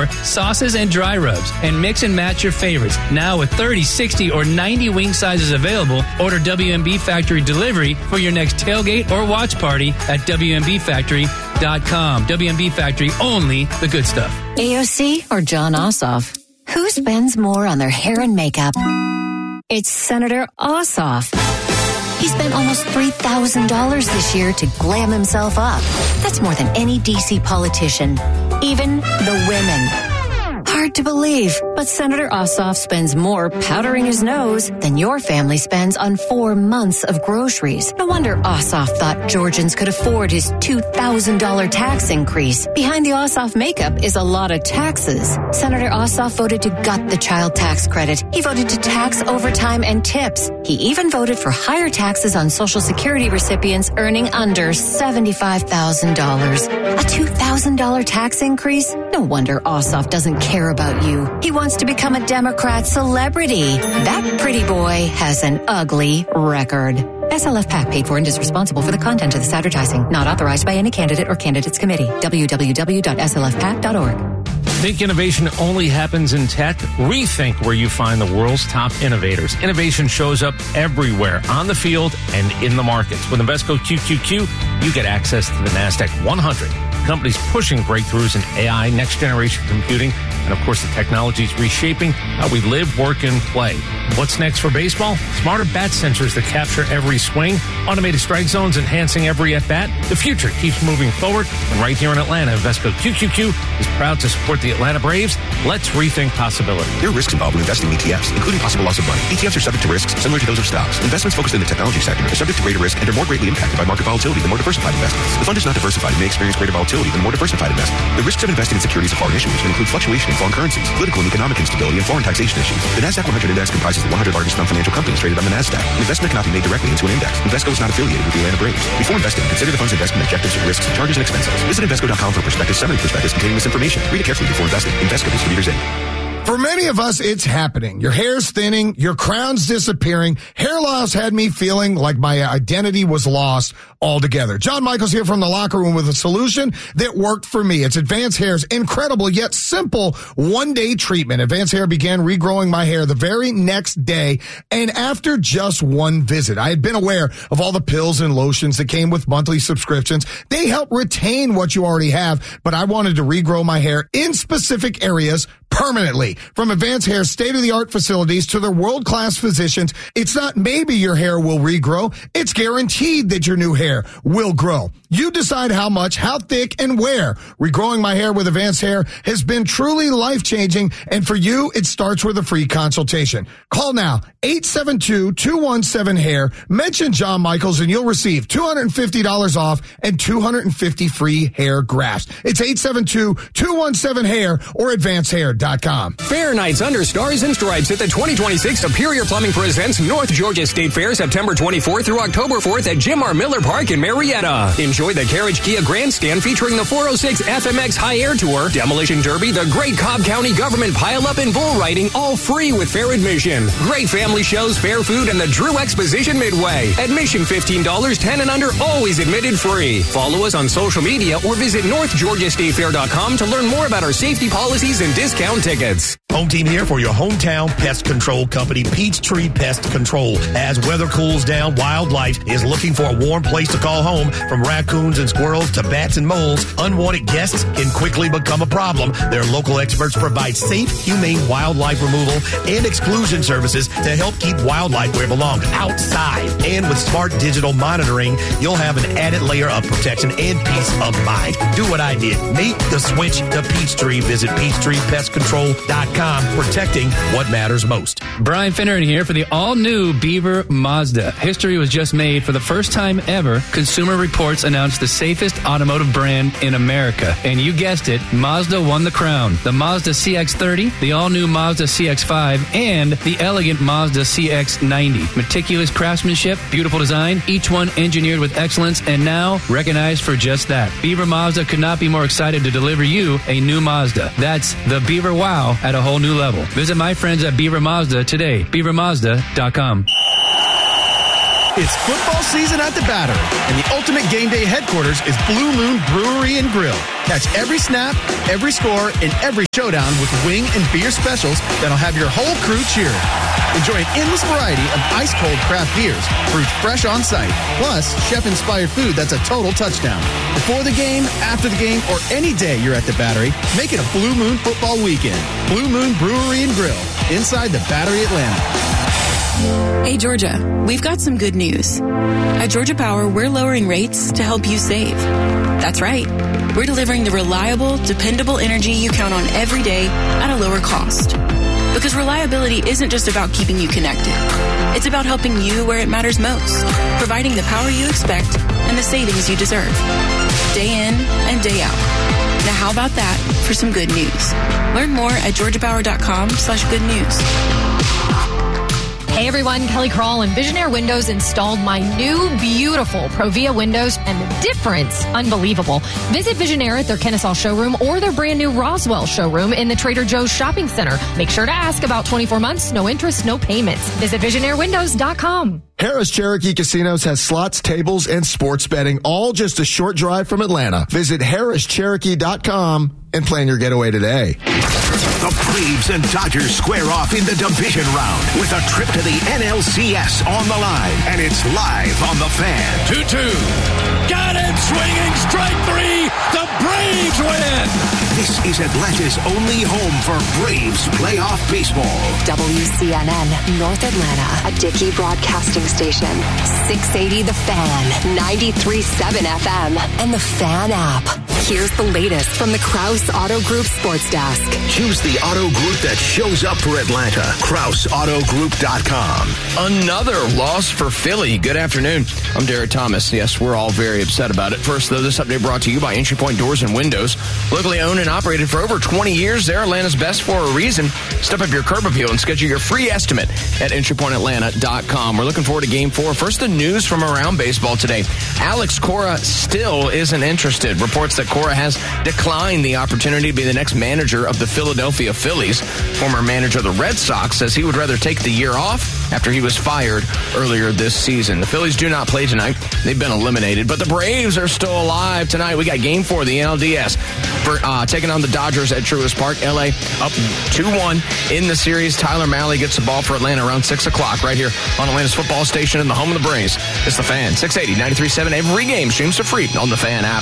sauces, and dry rubs. And mix and match your favorites. Now with 30, 60, or 90 wing sizes available, order WMB Factory delivery for your next tailgate or watch party at WMBFactory.com. WMB Factory, only the good stuff. AOC or John Ossoff? Who spends more on their hair and makeup? It's Senator Ossoff. He spent almost $3,000 this year to glam himself up. That's more than any D.C. politician, even the women. Hard to believe, but Senator Ossoff spends more powdering his nose than your family spends on 4 months of groceries. No wonder Ossoff thought Georgians could afford his $2,000 tax increase. Behind the Ossoff makeup is a lot of taxes. Senator Ossoff voted to gut the child tax credit. He voted to tax overtime and tips. He even voted for higher taxes on Social Security recipients earning under $75,000. A $2,000 tax increase? No wonder Ossoff doesn't care about you. He wants to become a Democrat celebrity. That pretty boy has an ugly record. SLF PAC paid for and is responsible for the content of this advertising. Not authorized by any candidate or candidates committee. www.slfpac.org. Think innovation only happens in tech? Rethink where you find the world's top innovators. Innovation shows up everywhere, on the field and in the markets. With Invesco QQQ, you get access to the NASDAQ 100. Companies pushing breakthroughs in AI, next-generation computing, and, of course, the technology is reshaping how we live, work, and play. What's next for baseball? Smarter bat sensors that capture every swing, automated strike zones enhancing every at-bat. The future keeps moving forward, and right here in Atlanta, Invesco QQQ is proud to support the Atlanta Braves. Let's rethink possibility. There are risks involved with investing in ETFs, including possible loss of money. ETFs are subject to risks similar to those of stocks. Investments focused in the technology sector are subject to greater risk and are more greatly impacted by market volatility than more diversified investments. The fund is not diversified and may experience greater volatility than more diversified investments. The risks of investing in securities of foreign issuers can include fluctuation in foreign currencies, political and economic instability, and foreign taxation issues. The NASDAQ 100 Index comprises the 100 largest non-financial companies traded on the NASDAQ. An investment cannot be made directly into an index. Invesco is not affiliated with the Atlanta Braves. Before investing, consider the fund's investment objectives, risks, charges, and expenses. Visit Invesco.com for summary prospectus containing this information. Read it carefully before investing. Invesco Distributors Inc. For many of us, it's happening. Your hair's thinning, your crown's disappearing. Hair loss had me feeling like my identity was lost altogether. John Michaels here from the locker room with a solution that worked for me. It's Advanced Hair's incredible yet simple one-day treatment. Advanced Hair began regrowing my hair the very next day, and after just one visit. I had been aware of all the pills and lotions that came with monthly subscriptions. They help retain what you already have, but I wanted to regrow my hair in specific areas permanently. From Advanced Hair's state-of-the-art facilities to their world-class physicians, it's not maybe your hair will regrow. It's guaranteed that your new hair will grow. You decide how much, how thick, and where. Regrowing my hair with Advanced Hair has been truly life-changing, and for you, it starts with a free consultation. Call now, 872-217-HAIR. Mention John Michaels, and you'll receive $250 off and 250 free hair grafts. It's 872-217-HAIR or AdvancedHair.com. Fair Nights Under Stars and Stripes at the 2026 Superior Plumbing presents North Georgia State Fair, September 24th through October 4th at Jim R. Miller Park in Marietta. Enjoy the Carriage Kia Grandstand featuring the 406 FMX High Air Tour, Demolition Derby, the Great Cobb County Government Pile-Up, and Bull Riding, all free with fair admission. Great family shows, fair food, and the Drew Exposition Midway. Admission $15, 10 and under, always admitted free. Follow us on social media or visit NorthGeorgiaStateFair.com to learn more about our safety policies and discount tickets. Home team here for your hometown pest control company, Peachtree Pest Control. As weather cools down, wildlife is looking for a warm place to call home. From raccoons and squirrels to bats and moles, unwanted guests can quickly become a problem. Their local experts provide safe, humane wildlife removal and exclusion services to help keep wildlife where it belongs, outside. And with smart digital monitoring, you'll have an added layer of protection and peace of mind. Do what I did. Make the switch to Peachtree. Visit PeachtreePestControl.com. Protecting what matters most. Brian Finneran here for the all-new Beaver Mazda. History was just made. For the first time ever, Consumer Reports announced the safest automotive brand in America. And you guessed it, Mazda won the crown. The Mazda CX-30, the all-new Mazda CX-5, and the elegant Mazda CX-90. Meticulous craftsmanship, beautiful design, each one engineered with excellence, and now recognized for just that. Beaver Mazda could not be more excited to deliver you a new Mazda. That's the Beaver Wow at a whole new level. Visit my friends at Beaver Mazda today. BeaverMazda.com. It's football season at the Battery, and the ultimate game day headquarters is Blue Moon Brewery and Grill. Catch every snap, every score, and every showdown with wing and beer specials that'll have your whole crew cheering. Enjoy an endless variety of ice-cold craft beers, brewed fresh on site, plus chef-inspired food that's a total touchdown. Before the game, after the game, or any day you're at the Battery, make it a Blue Moon football weekend. Blue Moon Brewery and Grill, inside the Battery Atlanta. Hey, Georgia, we've got some good news. At Georgia Power, we're lowering rates to help you save. That's right. We're delivering the reliable, dependable energy you count on every day at a lower cost. Because reliability isn't just about keeping you connected. It's about helping you where it matters most, providing the power you expect and the savings you deserve. Day in and day out. Now how about that for some good news? Learn more at georgiapower.com/good news. Hey everyone, Kelly Kroll and Visionaire Windows installed my new beautiful Provia windows, and the difference, unbelievable. Visit Visionaire at their Kennesaw showroom or their brand new Roswell showroom in the Trader Joe's shopping center. Make sure to ask about 24 months, no interest, no payments. Visit visionairewindows.com. Harris Cherokee Casinos has slots, tables, and sports betting, all just a short drive from Atlanta. Visit harrischeroke.com and plan your getaway today. The Braves and Dodgers square off in the division round with a trip to the NLCS on the line, and it's live on the Fan. 2-2. Got it! Swinging strike three. The Braves win. This is Atlanta's only home for Braves playoff baseball. WCNN, North Atlanta, a Dickey broadcasting station. 680 The Fan, 93.7 FM, and the Fan app. Here's the latest from the Krause Auto Group Sports Desk. Choose the auto group that shows up for Atlanta. KrauseAutoGroup.com. Another loss for Philly. Good afternoon. I'm Derek Thomas. Yes, we're all very upset about it. First, though, this update brought to you by Entry Point Doors and Windows. Locally owned and operated for over 20 years. They're Atlanta's best for a reason. Step up your curb appeal and schedule your free estimate at EntryPointAtlanta.com. We're looking forward to Game 4. First, the news from around baseball today. Alex Cora still isn't interested. Reports that Cora has declined the opportunity to be the next manager of the Philadelphia Phillies. Former manager of the Red Sox says he would rather take the year off after he was fired earlier this season. The Phillies do not play tonight. They've been eliminated, but the Braves are still alive tonight. We got Game 4 of the NLDS for taking on the Dodgers at Truist Park. LA up 2-1 in the series. Tyler Mahle gets the ball for Atlanta around 6 o'clock right here on Atlanta's football station in the home of the Braves. It's the Fan. 680, 93.7. Every game streams for free on the Fan app.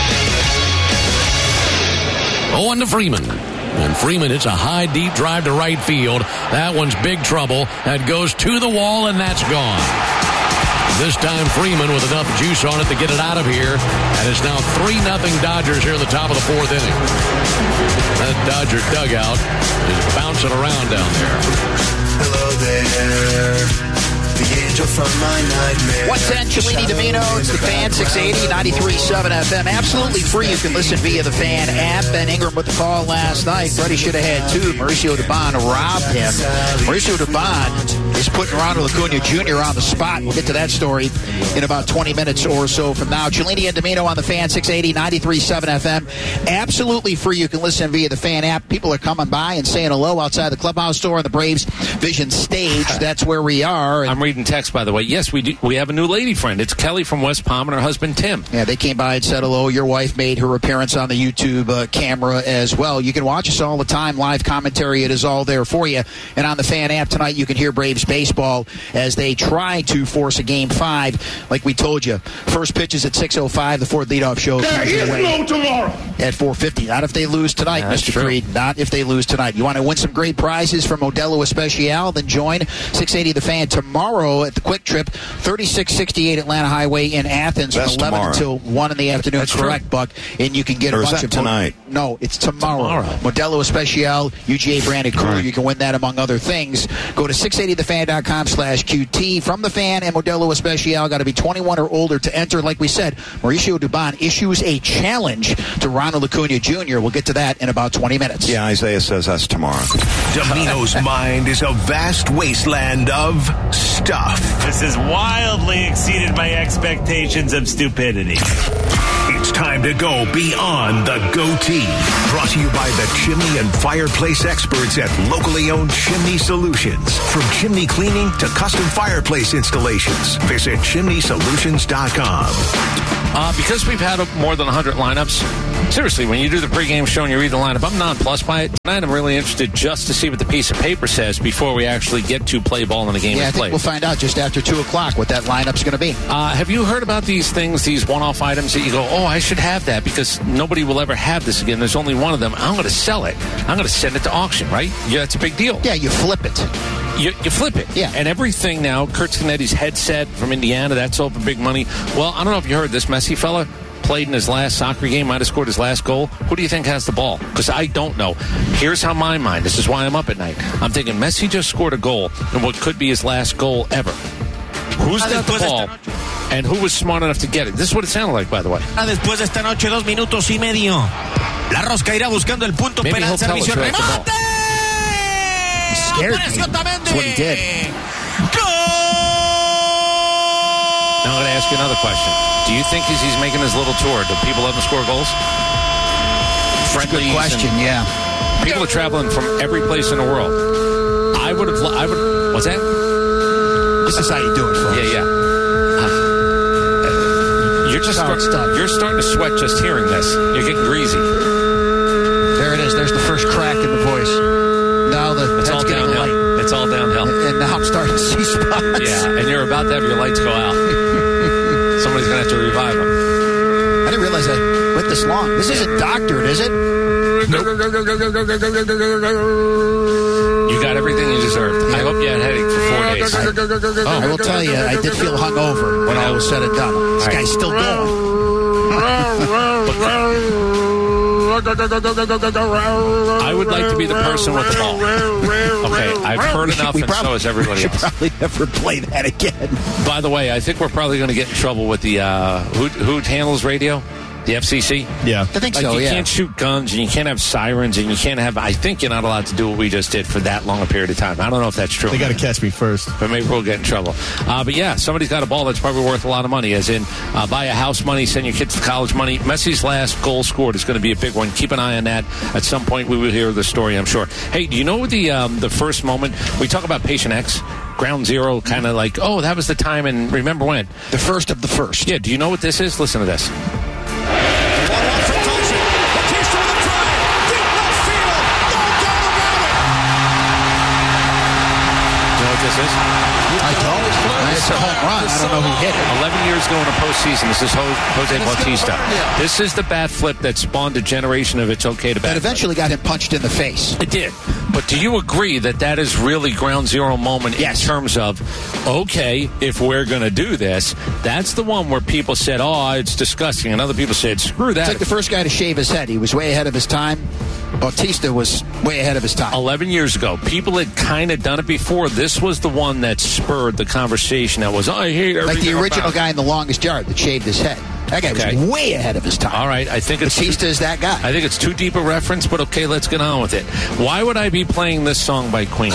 0-1 to Freeman. And Freeman hits a high, deep drive to right field. That one's big trouble. That goes to the wall, and that's gone. This time Freeman with enough juice on it to get it out of here. And it's now 3-0 Dodgers here in the top of the fourth inning. That Dodger dugout is bouncing around down there. Hello there. The angel from my nightmare. 110 Cellini Domino. It's the Fan, 680, 93.7 FM. Absolutely free. You can listen via the Fan app. Ben Ingram with the call last night. Freddie should have had two. Mauricio Dubon robbed him. Mauricio Dubon is putting Ronald Acuna Jr. on the spot. We'll get to that story in about 20 minutes or so from now. Cellini and Domino on the Fan, 680, 93.7 FM. Absolutely free. You can listen via the Fan app. People are coming by and saying hello outside the clubhouse door on the Braves Vision stage. That's where we are. I'm reading text, by the way. Yes, we do. We have a new lady friend. It's Kelly from West Palm and her husband, Tim. Yeah, they came by and said hello. Your wife made her appearance on the YouTube camera as well. You can watch us all the time. Live commentary. It is all there for you. And on the Fan app tonight, you can hear Braves baseball as they try to force a Game 5. Like we told you, first pitch is at 6:05. The Ford leadoff show There is no tomorrow. At 4:50. Not if they lose tonight, Yeah, Mr. Creed. Not if they lose tonight. You want to win some great prizes from Modelo Especial? Then join 680 The Fan tomorrow at the Quick Trip, 3668 Atlanta Highway in Athens from 11 tomorrow. until 1 in the afternoon. That's correct, true. Buck. And you can get Or a is bunch that of tonight? No, it's tomorrow. Modelo Especial, UGA branded cooler. Right. You can win that among other things. Go to 680thefan.com/QT. From the Fan and Modelo Especial, got to be 21 or older to enter. Like we said, Mauricio Dubon issues a challenge to Ronald Acuna Jr. We'll get to that in about 20 minutes. Yeah, Isaiah says that's tomorrow. Domino's mind is a vast wasteland of stuff. This has wildly exceeded my expectations of stupidity. It's It's time to go beyond the goatee. Brought to you by the chimney and fireplace experts at locally owned Chimney Solutions. From chimney cleaning to custom fireplace installations, visit chimneysolutions.com. Because we've had more than 100 lineups, seriously, when you do the pregame show and you read the lineup, I'm nonplussed by it. Tonight I'm really interested just to see what the piece of paper says before we actually get to play ball and the game is I think played. we'll find out just after 2 o'clock what that lineup's going to be. Have you heard about these things, these one-off items that you go, oh, I should have that because nobody will ever have this again. There's only one of them. I'm going to sell it. I'm going to send it to auction, right? Yeah, that's a big deal. Yeah, you flip it. You flip it. Yeah. And everything now, Kurt Scannetti's headset from Indiana, that's sold for big money. Well, I don't know if you heard this Messi fella played in his last soccer game, might have scored his last goal. Who do you think has the ball? Because I don't know. Here's how my mind, this is why I'm up at night. I'm thinking Messi just scored a goal in what could be his last goal ever. Who's got the ball? And who was smart enough to get it? This is what it sounded like, by the way. Después de esta noche, 2 minutos y medio. La Rosca irá buscando el punto penal, servicio, remate. He scared me. That's what he did. Now I'm going to ask you another question. Do you think as he's making his little tour, do people let him score goals? Friendlies. Good question, yeah. People are traveling from every place in the world. I would. What's that? This is how you do it, folks. Yeah. You're starting to sweat just hearing this. You're getting greasy. There it is. There's the first crack in the voice. Now it's all downhill. It's all downhill. And now I'm starting to see spots. Yeah, and you're about to have your lights go out. Somebody's going to have to revive them. I didn't realize I went this long. This isn't doctored, is it? Nope. You got everything you deserved. I hope you had a headache for 4 days. I will tell you, I did feel hungover when all was said and done. This guy's still going. I would like to be the person with the ball. Okay, I've heard enough, and so has everybody else. We should probably never play that again. By the way, I think we're probably going to get in trouble with the who handles radio? The FCC? Yeah. I think so, you yeah. can't shoot guns, and you can't have sirens, and you can't have... I think you're not allowed to do what we just did for that long a period of time. I don't know if that's true. They got to catch me first. But maybe we'll get in trouble. But yeah, somebody's got a ball that's probably worth a lot of money, as in buy a house money, send your kids to college money. Messi's last goal scored is going to be a big one. Keep an eye on that. At some point, we will hear the story, I'm sure. Hey, do you know the first moment... We talk about Patient X, Ground Zero, kind of like, oh, that was the time, and remember when? The first of the first. Yeah, do you know what this is? Listen to this. This is? I don't. It's a home run. I don't know who hit it. 11 years ago in a postseason, this is Jose Bautista. This is the bat flip that spawned a generation of it's okay to bat. That eventually got him punched in the face. It did. But do you agree that that is really ground zero moment in terms of, okay, if we're going to do this, that's the one where people said, oh, it's disgusting. And other people said, screw that. It's like the first guy to shave his head. He was way ahead of his time. Bautista was way ahead of his time. 11 years ago. People had kind of done it before. This was the one that spurred the conversation that was, oh, I hate everything. Like the original guy in The Longest Yard that shaved his head. That guy was way ahead of his time. All right, I think it's Batista is that guy. I think it's too deep a reference, but okay, let's get on with it. Why would I be playing this song by Queen?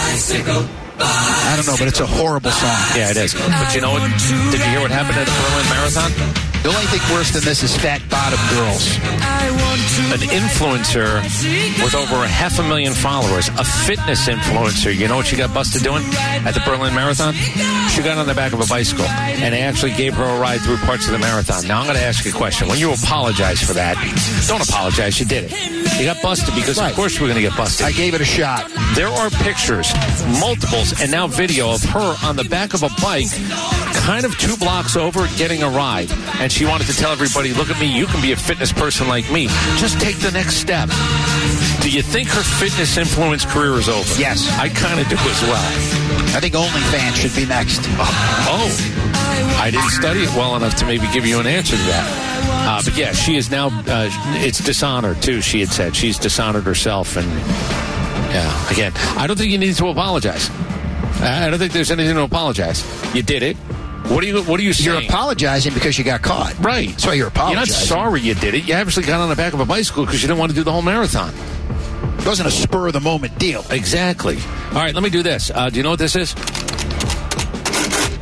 I don't know, but it's a horrible song. Yeah, it is. But you know what? Did you hear what happened at the Berlin Marathon? The only thing worse than this is fat bottom girls. An influencer with over 500,000 followers, a fitness influencer. You know what she got busted doing at the Berlin Marathon? She got on the back of a bicycle, and they actually gave her a ride through parts of the marathon. Now, I'm going to ask you a question. When you apologize for that, don't apologize. You did it. You got busted because, of course, we're going to get busted. I gave it a shot. There are pictures, multiples, and now video of her on the back of a bike, kind of 2 blocks over, getting a ride. And she wanted to tell everybody, look at me, you can be a fitness person like me. Just take the next step. Do you think her fitness influence career is over? Yes. I kind of do as well. I think OnlyFans should be next. Oh. I didn't study it well enough to maybe give you an answer to that. But yeah, she is now, it's dishonored too, she had said. She's dishonored herself. And yeah, again, I don't think you need to apologize. I don't think there's anything to apologize. You did it. What are you saying? You're apologizing because you got caught. Right. That's why you're apologizing. You're not sorry you did it. You actually got on the back of a bicycle because you didn't want to do the whole marathon. It wasn't a spur-of-the-moment deal. Exactly. All right, let me do this. Do you know what this is?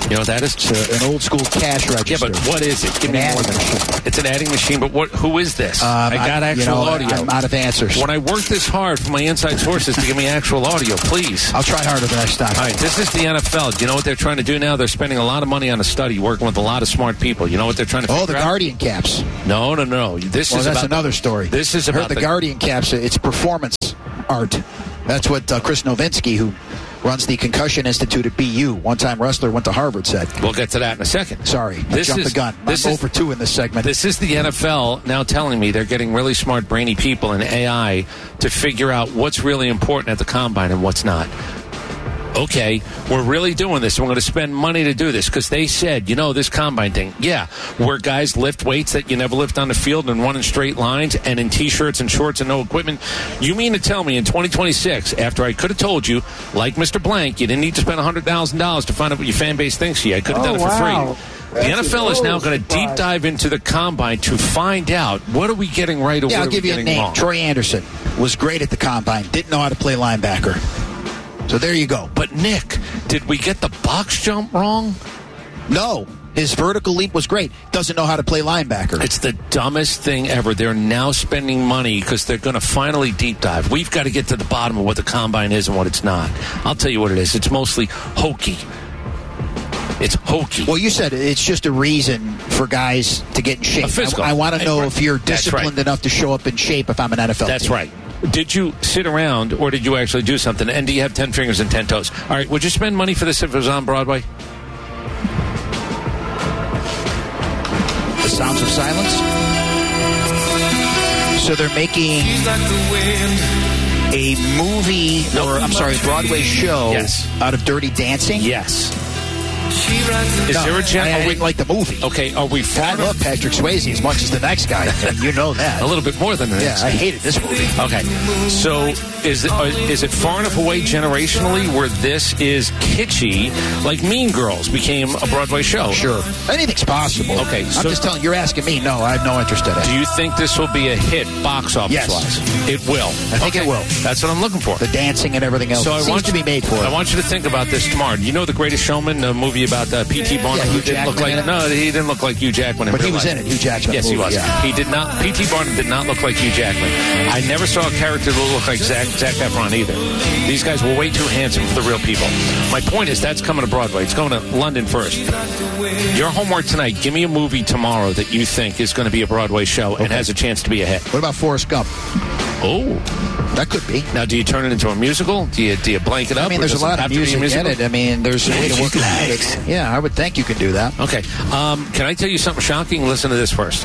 You know what that is? It's an old school cash register. Yeah, but what is it? Give me more than it's an adding machine. But who is this? I got actual audio. I'm out of answers. When I worked this hard for my inside sources to give me actual audio, please. I'll try harder the next time. All right, this is the NFL. Do you know what they're trying to do now? They're spending a lot of money on a study, working with a lot of smart people. You know what they're trying to figure out? The Guardian caps. No. That's another story. This is about the Guardian caps. It's performance art. That's what Chris Nowitzki, who runs the Concussion Institute at BU, one-time wrestler, went to Harvard, said. We'll get to that in a second. Sorry, I jumped the gun. I'm 0-2 in this segment. This is the NFL now telling me they're getting really smart, brainy people in AI to figure out what's really important at the combine and what's not. Okay, we're really doing this. We're going to spend money to do this because they said, this combine thing, where guys lift weights that you never lift on the field and run in straight lines and in T-shirts and shorts and no equipment. You mean to tell me in 2026, after I could have told you, like Mr. Blank, you didn't need to spend $100,000 to find out what your fan base thinks of you. I could have done it for free. The NFL is now going to deep dive into the combine to find out what are we getting right or what are we getting wrong. I'll give you a name. Troy Anderson was great at the combine, didn't know how to play linebacker. So there you go. But, Nick, did we get the box jump wrong? No. His vertical leap was great. Doesn't know how to play linebacker. It's the dumbest thing ever. They're now spending money because they're going to finally deep dive. We've got to get to the bottom of what the combine is and what it's not. I'll tell you what it is. It's mostly hokey. It's hokey. Well, you said it's just a reason for guys to get in shape. I want to know if you're disciplined enough to show up in shape if I'm an NFL team. That's right. Did you sit around or did you actually do something? And do you have 10 fingers and 10 toes? All right, would you spend money for this if it was on Broadway? The Sounds of Silence? So they're making a movie, Broadway show out of Dirty Dancing? Yes. Is there a I didn't like the movie. Okay, are we far enough? I love Patrick Swayze as much as the next guy. You know that. A little bit more than the next guy. I hated this movie. Okay, so is it far enough away generationally where this is kitschy, like Mean Girls became a Broadway show? Sure. Anything's possible. Okay, I'm just telling you, you're asking me. No, I have no interest in it. Do you think this will be a hit box office-wise? Yes. It will. I think it will. That's what I'm looking for. The dancing and everything else seems to be made for it. I want you to think about this tomorrow. You know The Greatest Showman, the movie about P.T. Barnum? Hugh Jackman. He didn't look like Hugh Jackman. But he was in it, Hugh Jackman. Yes, he was. Yeah. He did not. P.T. Barnum did not look like Hugh Jackman. I never saw a character that looked like Zac Efron either. These guys were way too handsome for the real people. My point is that's coming to Broadway. It's going to London first. Your homework tonight, give me a movie tomorrow that you think is going to be a Broadway show and has a chance to be a hit. What about Forrest Gump? Oh. That could be. Now, do you turn it into a musical? Do you blank it up? I mean, there's a lot of music in it. I mean, there's a way to work it. Yeah, I would think you could do that. Okay. Can I tell you something shocking? Listen to this first.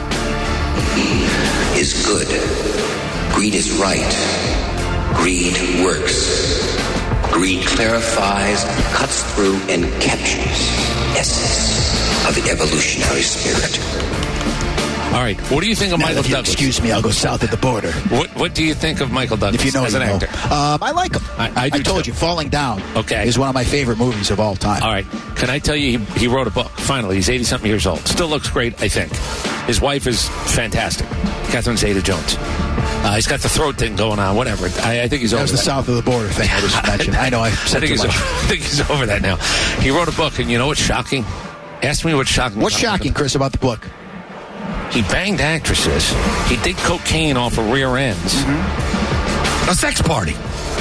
Is good. Greed is right. Greed works. Greed clarifies, cuts through, and captures the essence of the evolutionary spirit. All right. What do you think of Michael Douglas? Excuse me, I'll go south of the border. What do you think of Michael Douglas if you know as an actor? I like him. I told you, Falling Down is one of my favorite movies of all time. All right. Can I tell you, he wrote a book. Finally, he's 80-something years old. Still looks great, I think. His wife is fantastic. Catherine Zeta-Jones. He's got the throat thing going on, whatever. I think he's over that. That was the south of the border thing I just mentioned. I know. I think he's over that now. He wrote a book, and you know what's shocking? Ask me what's shocking. What's shocking, Chris, about the book? He banged actresses. He did cocaine off of rear ends. A sex party.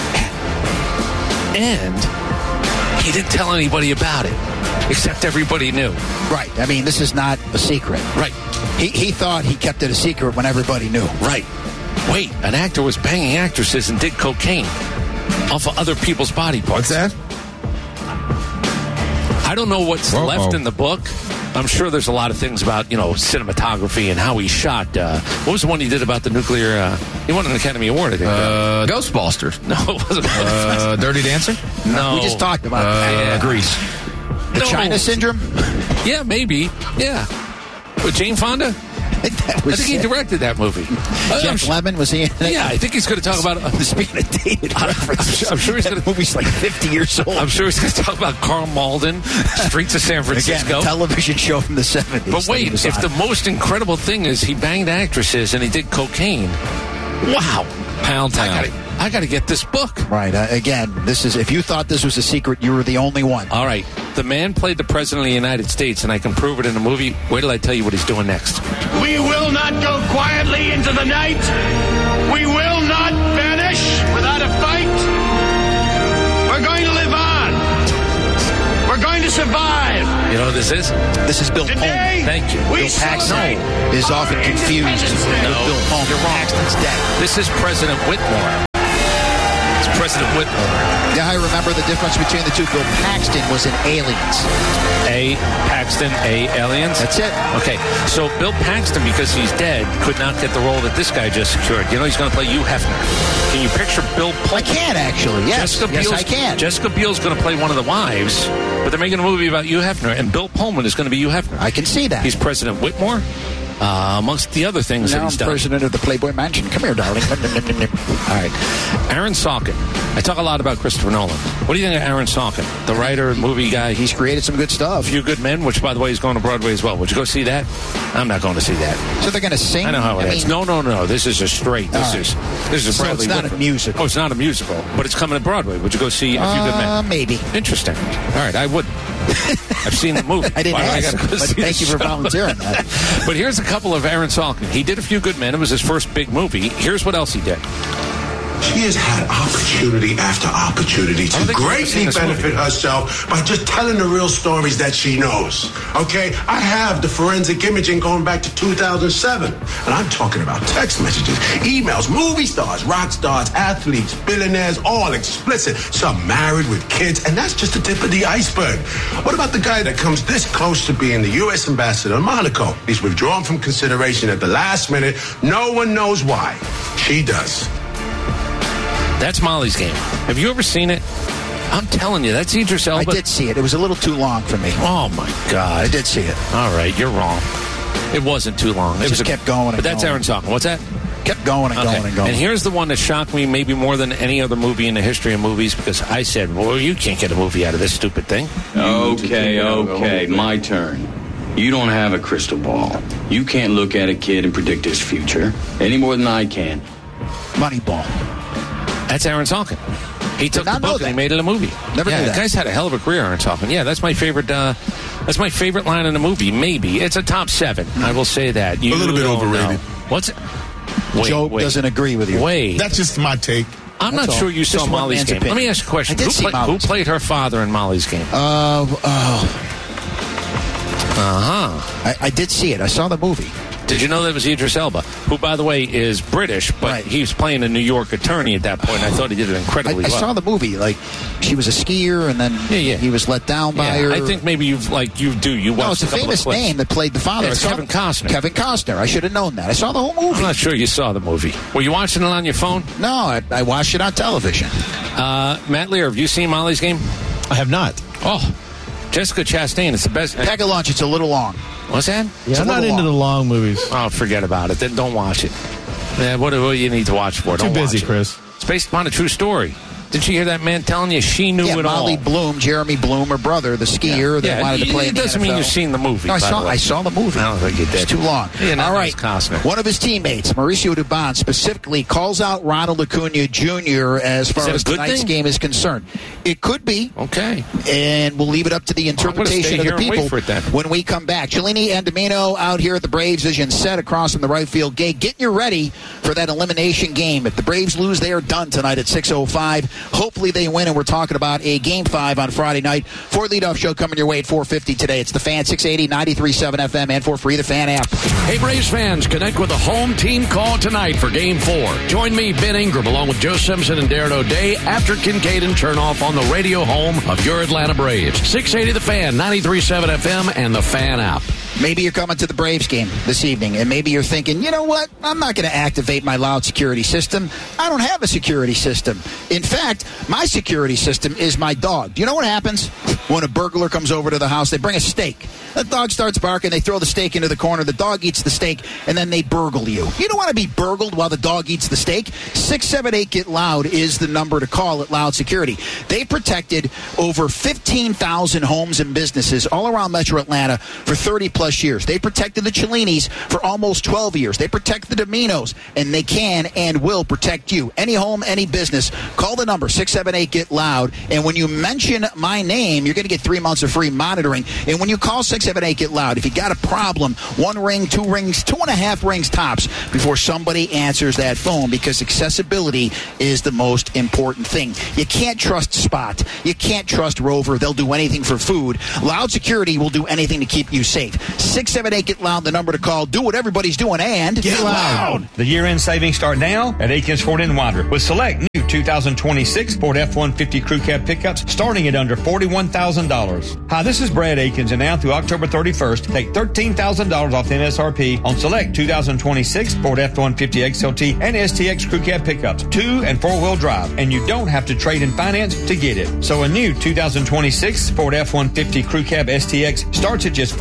And he didn't tell anybody about it, except everybody knew. Right. I mean, this is not a secret. Right. He thought he kept it a secret when everybody knew. Right. Wait, an actor was banging actresses and did cocaine off of other people's body parts. What's that? I don't know what's left in the book. I'm sure there's a lot of things about, cinematography and how he shot. What was the one he did about the nuclear? He won an Academy Award, I think. Ghostbusters. No, it wasn't. Dirty Dancing? No. We just talked about that. Grease. The China Syndrome? Yeah, maybe. Yeah. With Jane Fonda? I think he directed that movie. Jack Lemmon, was he in it? Yeah, I think he's going to talk about... Speaking of dated references, I'm sure he's going to... movie's like 50 years old. I'm sure he's going to talk about Carl Malden, Streets of San Francisco. Again, a television show from the 70s. But wait, if the most incredible thing is he banged actresses and he did cocaine, wow. Pound Town. I got to get this book. Right. Again, this is... If you thought this was a secret, you were the only one. All right. the man played the President of the United States, and I can prove it in the movie. Wait till I tell you what he's doing next. We will not go quietly into the night. We will not vanish without a fight. We're going to live on. We're going to survive. You know what this is? This is Bill Pullman. Thank you. Bill Paxton is often confused with Bill Pullman. You're wrong. Paxton's dead. This is President Whitmore. It's President Whitmore. Yeah, I remember the difference between the two. Bill Paxton was in Aliens. A. Paxton, A. Aliens? That's it. Okay, so Bill Paxton, because he's dead, could not get the role that this guy just secured. You know he's going to play Hugh Hefner. Can you picture Bill Pullman? I can, actually, yes. Yes, I can. Jessica Biel's going to play one of the wives, but they're making a movie about Hugh Hefner, and Bill Pullman is going to be Hugh Hefner. I can see that. He's President Whitmore. Amongst the other things that he's done. President of the Playboy Mansion. Come here, darling. All right. Aaron Sorkin. I talk a lot about Christopher Nolan. What do you think of Aaron Sorkin? The writer, movie guy. He's created some good stuff. A Few Good Men, which, by the way, is going to Broadway as well. Would you go see that? I'm not going to see that. So they're going to sing? I know how it is. No. This is a straight. This is so Bradley it's not Whitford. a musical. Oh, it's not a musical, but it's coming to Broadway. Would you go see A Few Good Men? Maybe. Interesting. All right, I wouldn't. I've seen the movie. I didn't ask, but thank you for volunteering that. But here's a couple of Aaron Sorkin. He did A Few Good Men. It was his first big movie. Here's what else he did. She has had opportunity after opportunity to greatly benefit herself by just telling the real stories that she knows. Okay? I have the forensic imaging going back to 2007. And I'm talking about text messages, emails, movie stars, rock stars, athletes, billionaires, all explicit. Some married with kids. And that's just the tip of the iceberg. What about the guy that comes this close to being the U.S. ambassador in Monaco? He's withdrawn from consideration at the last minute. No one knows why. She does. That's Molly's Game. Have you ever seen it? I'm telling you, that's Idris Elba. I did see it. It was a little too long for me. Oh, my God. I did see it. All right, you're wrong. It wasn't too long. It just kept going. But that's Aaron Sorkin. What's that? Kept going and going and going. And here's the one that shocked me maybe more than any other movie in the history of movies, because I said, well, you can't get a movie out of this stupid thing. Okay, my turn. You don't have a crystal ball. You can't look at a kid and predict his future any more than I can. Moneyball. That's Aaron Sorkin. He took the book and he made it a movie. Never knew that. The guy's had a hell of a career, Aaron Sorkin. Yeah, that's my favorite. That's my favorite line in the movie. Maybe it's a top 7. I will say that. A little bit overrated. Know. What's it? Joe doesn't agree with you. Wait, that's just my take. I'm not sure you saw Molly's Game. Let me ask you a question. Who played her father in Molly's Game? I did see it. I saw the movie. Did you know that was Idris Elba, who, by the way, is British, but he was playing a New York attorney at that point. I thought he did it incredibly well. I saw the movie. Like, she was a skier, and then he was let down by her. I think maybe you watched No, it's a famous name that played the father. It's Kevin Costner. Kevin Costner. I should have known that. I saw the whole movie. I'm not sure you saw the movie. Were you watching it on your phone? No, I watched it on television. Matt Lear, have you seen Molly's Game? I have not. Oh, Jessica Chastain. It's the best. Pack a lunch. It's a little long. What's that? Yeah, I'm not into the long movies. Oh, forget about it. Then don't watch it. Yeah, what do you need to watch for? Too busy, Chris. It's based upon a true story. Didn't you hear that man telling you she knew it all? Molly Bloom, Jeremy Bloom, her brother, the skier that wanted to play in the NFL. It doesn't mean you've seen the movie. No, I saw the movie. I don't think you did. It's too long. Yeah, all right. Costner. One of his teammates, Mauricio Dubon, specifically calls out Ronald Acuna Jr. as far as tonight's game is concerned. It could be. Okay. And we'll leave it up to the interpretation of the people when we come back. Cellini and Domino out here at the Braves Vision set across from the right field gate. Getting you ready for that elimination game. If the Braves lose, they are done tonight at 6:05. Hopefully they win, and we're talking about a Game 5 on Friday night. For leadoff show coming your way at 4:50 today. It's The Fan, 680, 93.7 FM, and for free, the Fan app. Hey, Braves fans, connect with the home team call tonight for Game 4. Join me, Ben Ingram, along with Joe Simpson and Darren O'Day after Kincaid and Chernoff on the radio home of your Atlanta Braves. 680 The Fan, 93.7 FM, and the Fan app. Maybe you're coming to the Braves game this evening, and maybe you're thinking, you know what? I'm not going to activate my loud security system. I don't have a security system. In fact, my security system is my dog. Do you know what happens when a burglar comes over to the house? They bring a steak. The dog starts barking. They throw the steak into the corner. The dog eats the steak, and then they burgle you. You don't want to be burgled while the dog eats the steak. 678-GET-LOUD is the number to call at Loud Security. They protected over 15,000 homes and businesses all around Metro Atlanta for 30-plus plus years. They protected the Cellinis for almost 12 years. They protect the Dominos, and they can and will protect you. Any home, any business, call the number 678-GET-LOUD, and when you mention my name, you're going to get 3 months of free monitoring. And when you call 678-GET-LOUD, if you got a problem, 1 ring, 2 rings, 2.5 rings tops before somebody answers that phone, because accessibility is the most important thing. You can't trust Spot. You can't trust Rover. They'll do anything for food. Loud Security will do anything to keep you safe. 678-GET-LOUD, the number to call. Do what everybody's doing and get loud. The year-end savings start now at Aikens Ford in Winder with select new 2026 Ford F-150 Crew Cab pickups starting at under $41,000. Hi, this is Brad Aikens, and now through October 31st, take $13,000 off MSRP on select 2026 Ford F-150 XLT and STX Crew Cab pickups, 2- and 4-wheel drive, and you don't have to trade in finance to get it. So a new 2026 Ford F-150 Crew Cab STX starts at just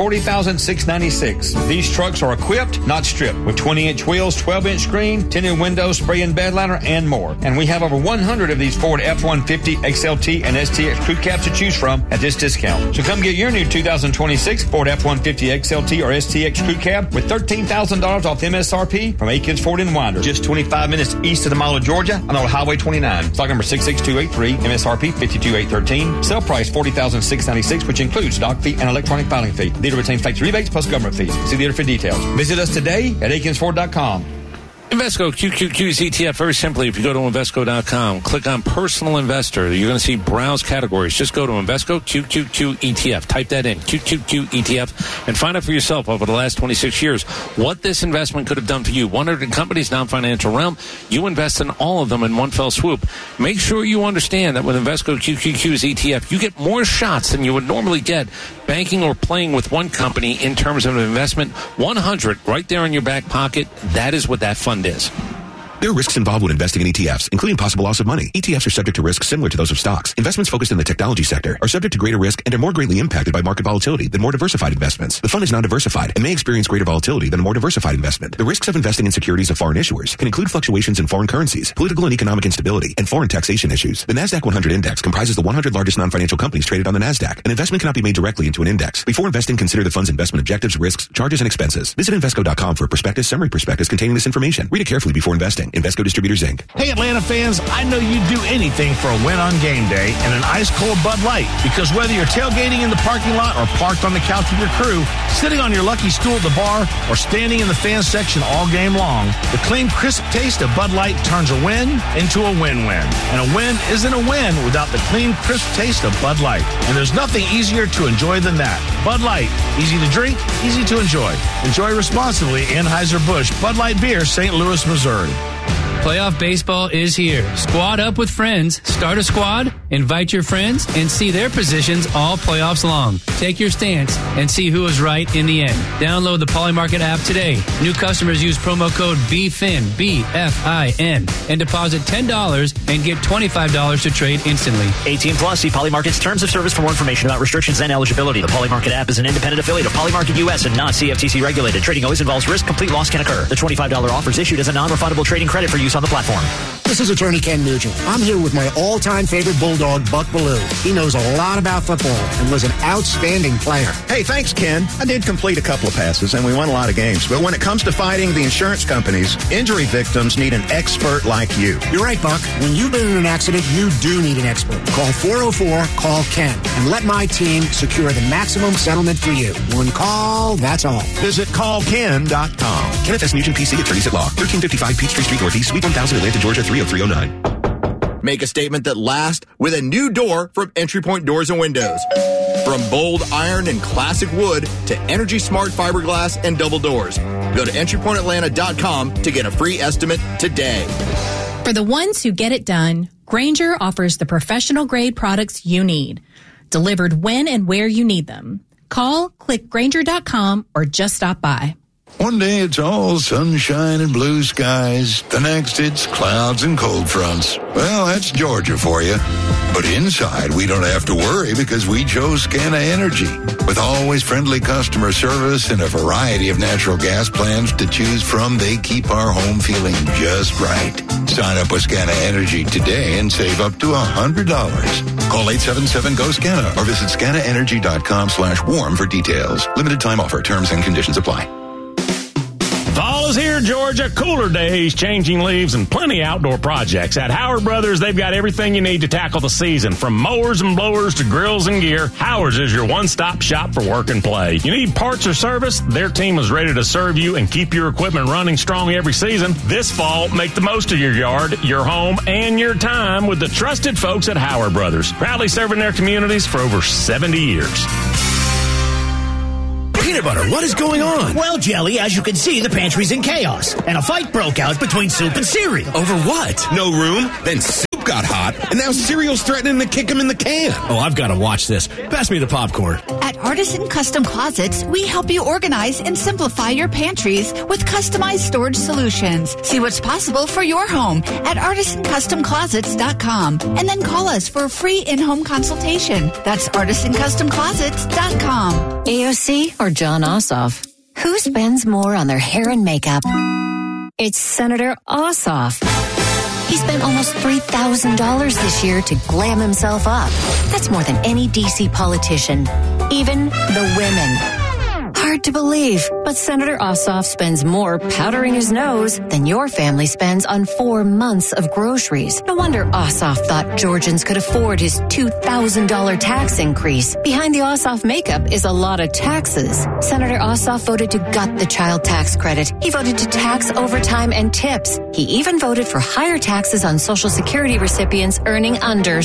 $40,696. These trucks are equipped, not stripped, with 20-inch wheels, 12-inch screen, tinted windows, spray and bed liner, and more. And we have over 100 of these Ford F-150 XLT and STX Crew Cabs to choose from at this discount. So come get your new 2026 Ford F-150 XLT or STX Crew Cab with $13,000 off MSRP from Aikens Ford in Winder, just 25 minutes east of the Mall of Georgia on Old Highway 29. Stock number 66283, MSRP 52813. Sale price $40,696, which includes dock fee and electronic filing fee. Dealer retains tax rebates plus government fees. See dealer for details. Visit us today at AikensFord.com. Invesco QQQ's ETF, very simply, if you go to Invesco.com, click on Personal Investor, you're going to see Browse Categories. Just go to Invesco QQQ ETF. Type that in, QQQ ETF, and find out for yourself over the last 26 years what this investment could have done for you. 100 companies, non-financial realm. You invest in all of them in one fell swoop. Make sure you understand that with Invesco QQQ's ETF, you get more shots than you would normally get banking or playing with one company in terms of an investment. 100 right there in your back pocket. That is what that fund is. There are risks involved when investing in ETFs, including possible loss of money. ETFs are subject to risks similar to those of stocks. Investments focused in the technology sector are subject to greater risk and are more greatly impacted by market volatility than more diversified investments. The fund is non-diversified and may experience greater volatility than a more diversified investment. The risks of investing in securities of foreign issuers can include fluctuations in foreign currencies, political and economic instability, and foreign taxation issues. The NASDAQ 100 Index comprises the 100 largest non-financial companies traded on the NASDAQ. An investment cannot be made directly into an index. Before investing, consider the fund's investment objectives, risks, charges, and expenses. Visit Invesco.com for a prospectus, summary prospectus containing this information. Read it carefully before investing. Invesco Distributors, Inc. Hey, Atlanta fans, I know you'd do anything for a win on game day and an ice-cold Bud Light, because whether you're tailgating in the parking lot or parked on the couch with your crew, sitting on your lucky stool at the bar, or standing in the fan section all game long, the clean, crisp taste of Bud Light turns a win into a win-win. And a win isn't a win without the clean, crisp taste of Bud Light. And there's nothing easier to enjoy than that. Bud Light, easy to drink, easy to enjoy. Enjoy responsibly. Anheuser-Busch Bud Light Beer, St. Louis, Missouri. Playoff baseball is here. Squad up with friends. Start a squad, invite your friends, and see their positions all playoffs long. Take your stance and see who is right in the end. Download the Polymarket app today. New customers use promo code BFIN, B-F-I-N, and deposit $10 and get $25 to trade instantly. 18 plus. See Polymarket's terms of service for more information about restrictions and eligibility. The Polymarket app is an independent affiliate of Polymarket U.S. and not CFTC regulated. Trading always involves risk. Complete loss can occur. The $25 offer is issued as a non-refundable trading credit for use on the platform. This is Attorney Ken Nugent. I'm here with my all-time favorite bulldog, Buck Bellew. He knows a lot about football and was an outstanding player. Hey, thanks, Ken. I did complete a couple of passes, and we won a lot of games. But when it comes to fighting the insurance companies, injury victims need an expert like you. You're right, Buck. When you've been in an accident, you do need an expert. Call 404-CALL-KEN and let my team secure the maximum settlement for you. One call, that's all. Visit callken.com. Kenneth S. Nugent, PC, Attorneys at Law. 1355 Peachtree Street Northeast, Suite 1000, Atlanta, Georgia, 30309. Make a statement that lasts with a new door from Entry Point Doors and Windows. From bold iron and classic wood to energy smart fiberglass and double doors. Go to entrypointatlanta.com to get a free estimate today. For the ones who get it done, Grainger offers the professional grade products you need, delivered when and where you need them. Call, click Grainger.com, or just stop by. One day it's all sunshine and blue skies. The next it's clouds and cold fronts. Well, that's Georgia for you. But inside, we don't have to worry because we chose Scana Energy. With always friendly customer service and a variety of natural gas plans to choose from, they keep our home feeling just right. Sign up with Scana Energy today and save up to $100. Call 877-GO-SCANA or visit scanaenergy.com/warm for details. Limited time offer. Terms and conditions apply. Fall is here, Georgia. Cooler days, changing leaves, and plenty of outdoor projects. At Howard Brothers, they've got everything you need to tackle the season. From mowers and blowers to grills and gear, Howard's is your one-stop shop for work and play. You need parts or service? Their team is ready to serve you and keep your equipment running strong every season. This fall, make the most of your yard, your home, and your time with the trusted folks at Howard Brothers. Proudly serving their communities for over 70 years. Peanut butter, what is going on? Well, Jelly, as you can see, the pantry's in chaos, and a fight broke out between Soup and Cereal. Over what? No room? Then Soup got hot, and now Cereal's threatening to kick him in the can. Oh, I've got to watch this. Pass me the popcorn. At Artisan Custom Closets, we help you organize and simplify your pantries with customized storage solutions. See what's possible for your home at artisancustomclosets.com, and then call us for a free in-home consultation. That's artisancustomclosets.com. AOC or John Ossoff? Who spends more on their hair and makeup? It's Senator Ossoff. He spent almost $3,000 this year to glam himself up. That's more than any D.C. politician, even the women. Hard to believe, but Senator Ossoff spends more powdering his nose than your family spends on 4 months of groceries. No wonder Ossoff thought Georgians could afford his $2,000 tax increase. Behind the Ossoff makeup is a lot of taxes. Senator Ossoff voted to gut the child tax credit. He voted to tax overtime and tips. He even voted for higher taxes on Social Security recipients earning under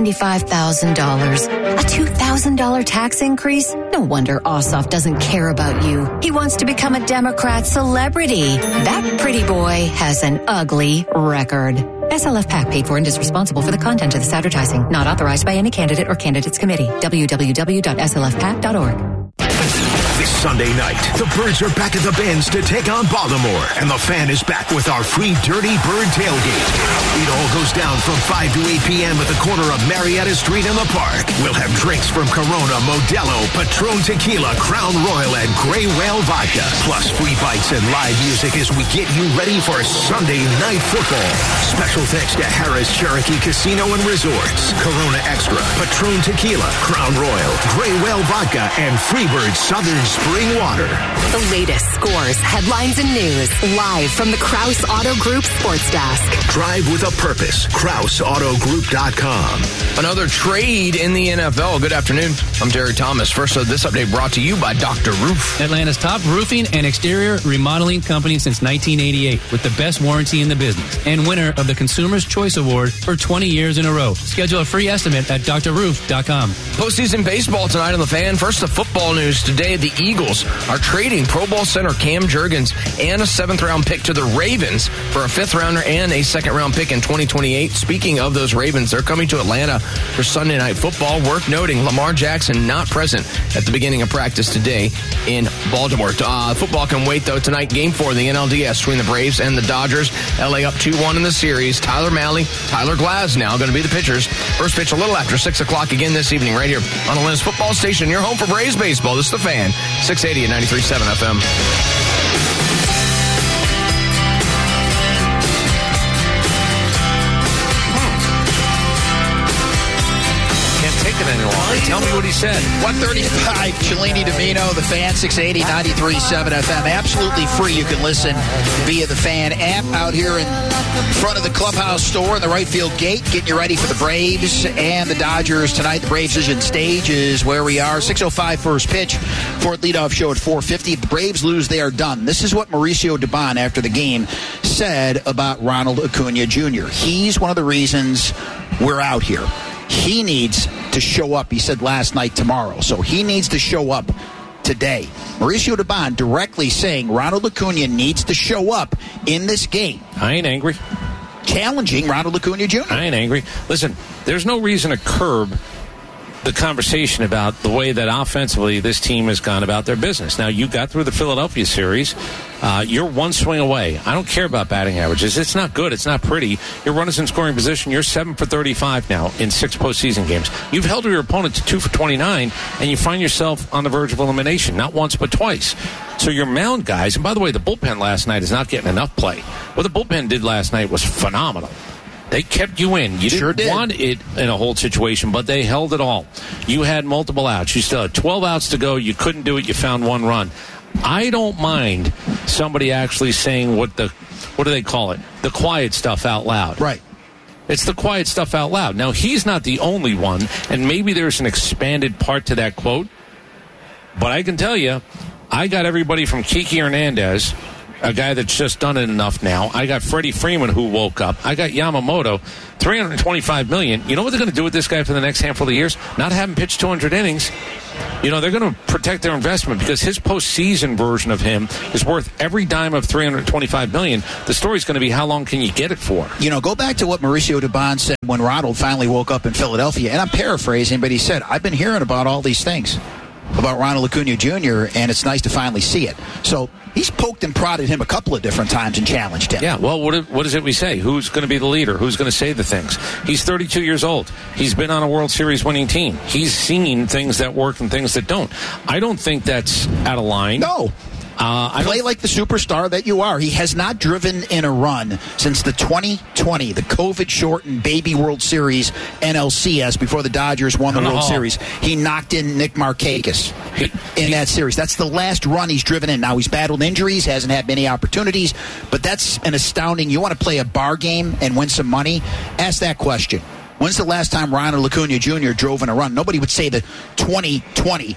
$75,000. A $2,000 tax increase? No wonder Ossoff doesn't care about you. He wants to become a Democrat celebrity. That pretty boy has an ugly record. SLF PAC paid for and is responsible for the content of this advertising. Not authorized by any candidate or candidates committee. www.slfpac.org. This Sunday night, the Birds are back at the Benz to take on Baltimore, and the Fan is back with our free Dirty Bird tailgate. It all goes down from 5 to 8 p.m. at the corner of Marietta Street in the park. We'll have drinks from Corona, Modelo, Patron Tequila, Crown Royal, and Grey Whale Vodka, plus free bites and live music as we get you ready for Sunday Night Football. Special thanks to Harris Cherokee Casino and Resorts, Corona Extra, Patron Tequila, Crown Royal, Grey Whale Vodka, and Freebird Southern Spring Water. The latest scores, headlines, and news live from the Krause Auto Group Sports Desk. Drive with a purpose. KrauseAutoGroup.com. Another trade in the NFL. Good afternoon. I'm Jerry Thomas. First of this update brought to you by Dr. Roof. Atlanta's top roofing and exterior remodeling company since 1988 with the best warranty in the business and winner of the Consumer's Choice Award for 20 years in a row. Schedule a free estimate at drroof.com. Postseason baseball tonight on the Fan. First, the football news today. The Eagles are trading Pro Bowl center Cam Jurgens and a 7th-round pick to the Ravens for a 5th-rounder and a 2nd-round pick in 2028. Speaking of those Ravens, they're coming to Atlanta for Sunday Night Football. Worth noting, Lamar Jackson not present at the beginning of practice today in Baltimore. Football can wait, though. Tonight, Game 4 of the NLDS between the Braves and the Dodgers. LA up 2-1 in the series. Tyler Mahle, Tyler Glasnow going to be the pitchers. First pitch a little after 6 o'clock again this evening right here on Atlanta's football station. Your home for Braves baseball. This is the Fan. 680 and 93.7 FM. Any longer. Tell me what he said. 135, Cellini Domino, the Fan, 680, 93.7 FM. Absolutely free. You can listen via the Fan app out here in front of the clubhouse store in the right field gate, getting you ready for the Braves and the Dodgers tonight. The Braves Vision Stage is where we are. 6:05 first pitch. Fourth leadoff show at 4:50. If the Braves lose, they are done. This is what Mauricio Dubon, after the game, said about Ronald Acuna Jr. He's one of the reasons we're out here. He needs to show up, he said last night, tomorrow. So he needs to show up today. Mauricio Dubon directly saying Ronald Acuna needs to show up in this game. I ain't angry. Challenging Ronald Acuna Jr. I ain't angry. Listen, there's no reason to curb the conversation about the way that offensively this team has gone about their business. Now, you got through the Philadelphia series. You're one swing away. I don't care about batting averages. It's not good. It's not pretty. Your runners in scoring position, you're 7 for 35 now in 6 postseason games. You've held your opponent to 2 for 29, and you find yourself on the verge of elimination, not once but twice. So your mound guys, and by the way, the bullpen last night is not getting enough play. What the bullpen did last night was phenomenal. They kept you in. You didn't want it in a hold situation, but they held it all. You had multiple outs. You still had 12 outs to go. You couldn't do it. You found one run. I don't mind somebody actually saying what do they call it? The quiet stuff out loud. Right. It's the quiet stuff out loud. Now, he's not the only one, and maybe there's an expanded part to that quote, but I can tell you, I got everybody from Kiki Hernandez, a guy that's just done it enough now. I got Freddie Freeman, who woke up. I got Yamamoto, $325 million. You know what they're going to do with this guy for the next handful of years? Not have him pitch 200 innings. You know, they're going to protect their investment because his postseason version of him is worth every dime of $325 million. The story's going to be how long can you get it for? You know, go back to what Mauricio Dubon said when Ronald finally woke up in Philadelphia. And I'm paraphrasing, but he said, I've been hearing about all these things about Ronald Acuna Jr., and it's nice to finally see it. So he's poked and prodded him a couple of different times and challenged him. Yeah, well, what is it we say? Who's going to be the leader? Who's going to say the things? He's 32 years old. He's been on a World Series winning team. He's seen things that work and things that don't. I don't think that's out of line. No. Play like the superstar that you are. He has not driven in a run since the 2020, the COVID-shortened Baby World Series NLCS before the Dodgers won the World Series. He knocked in Nick Markakis in that series. That's the last run he's driven in. Now, he's battled injuries, hasn't had many opportunities, but that's an astounding. You want to play a bar game and win some money? Ask that question. When's the last time Ronald Acuna Jr. drove in a run? Nobody would say the 2020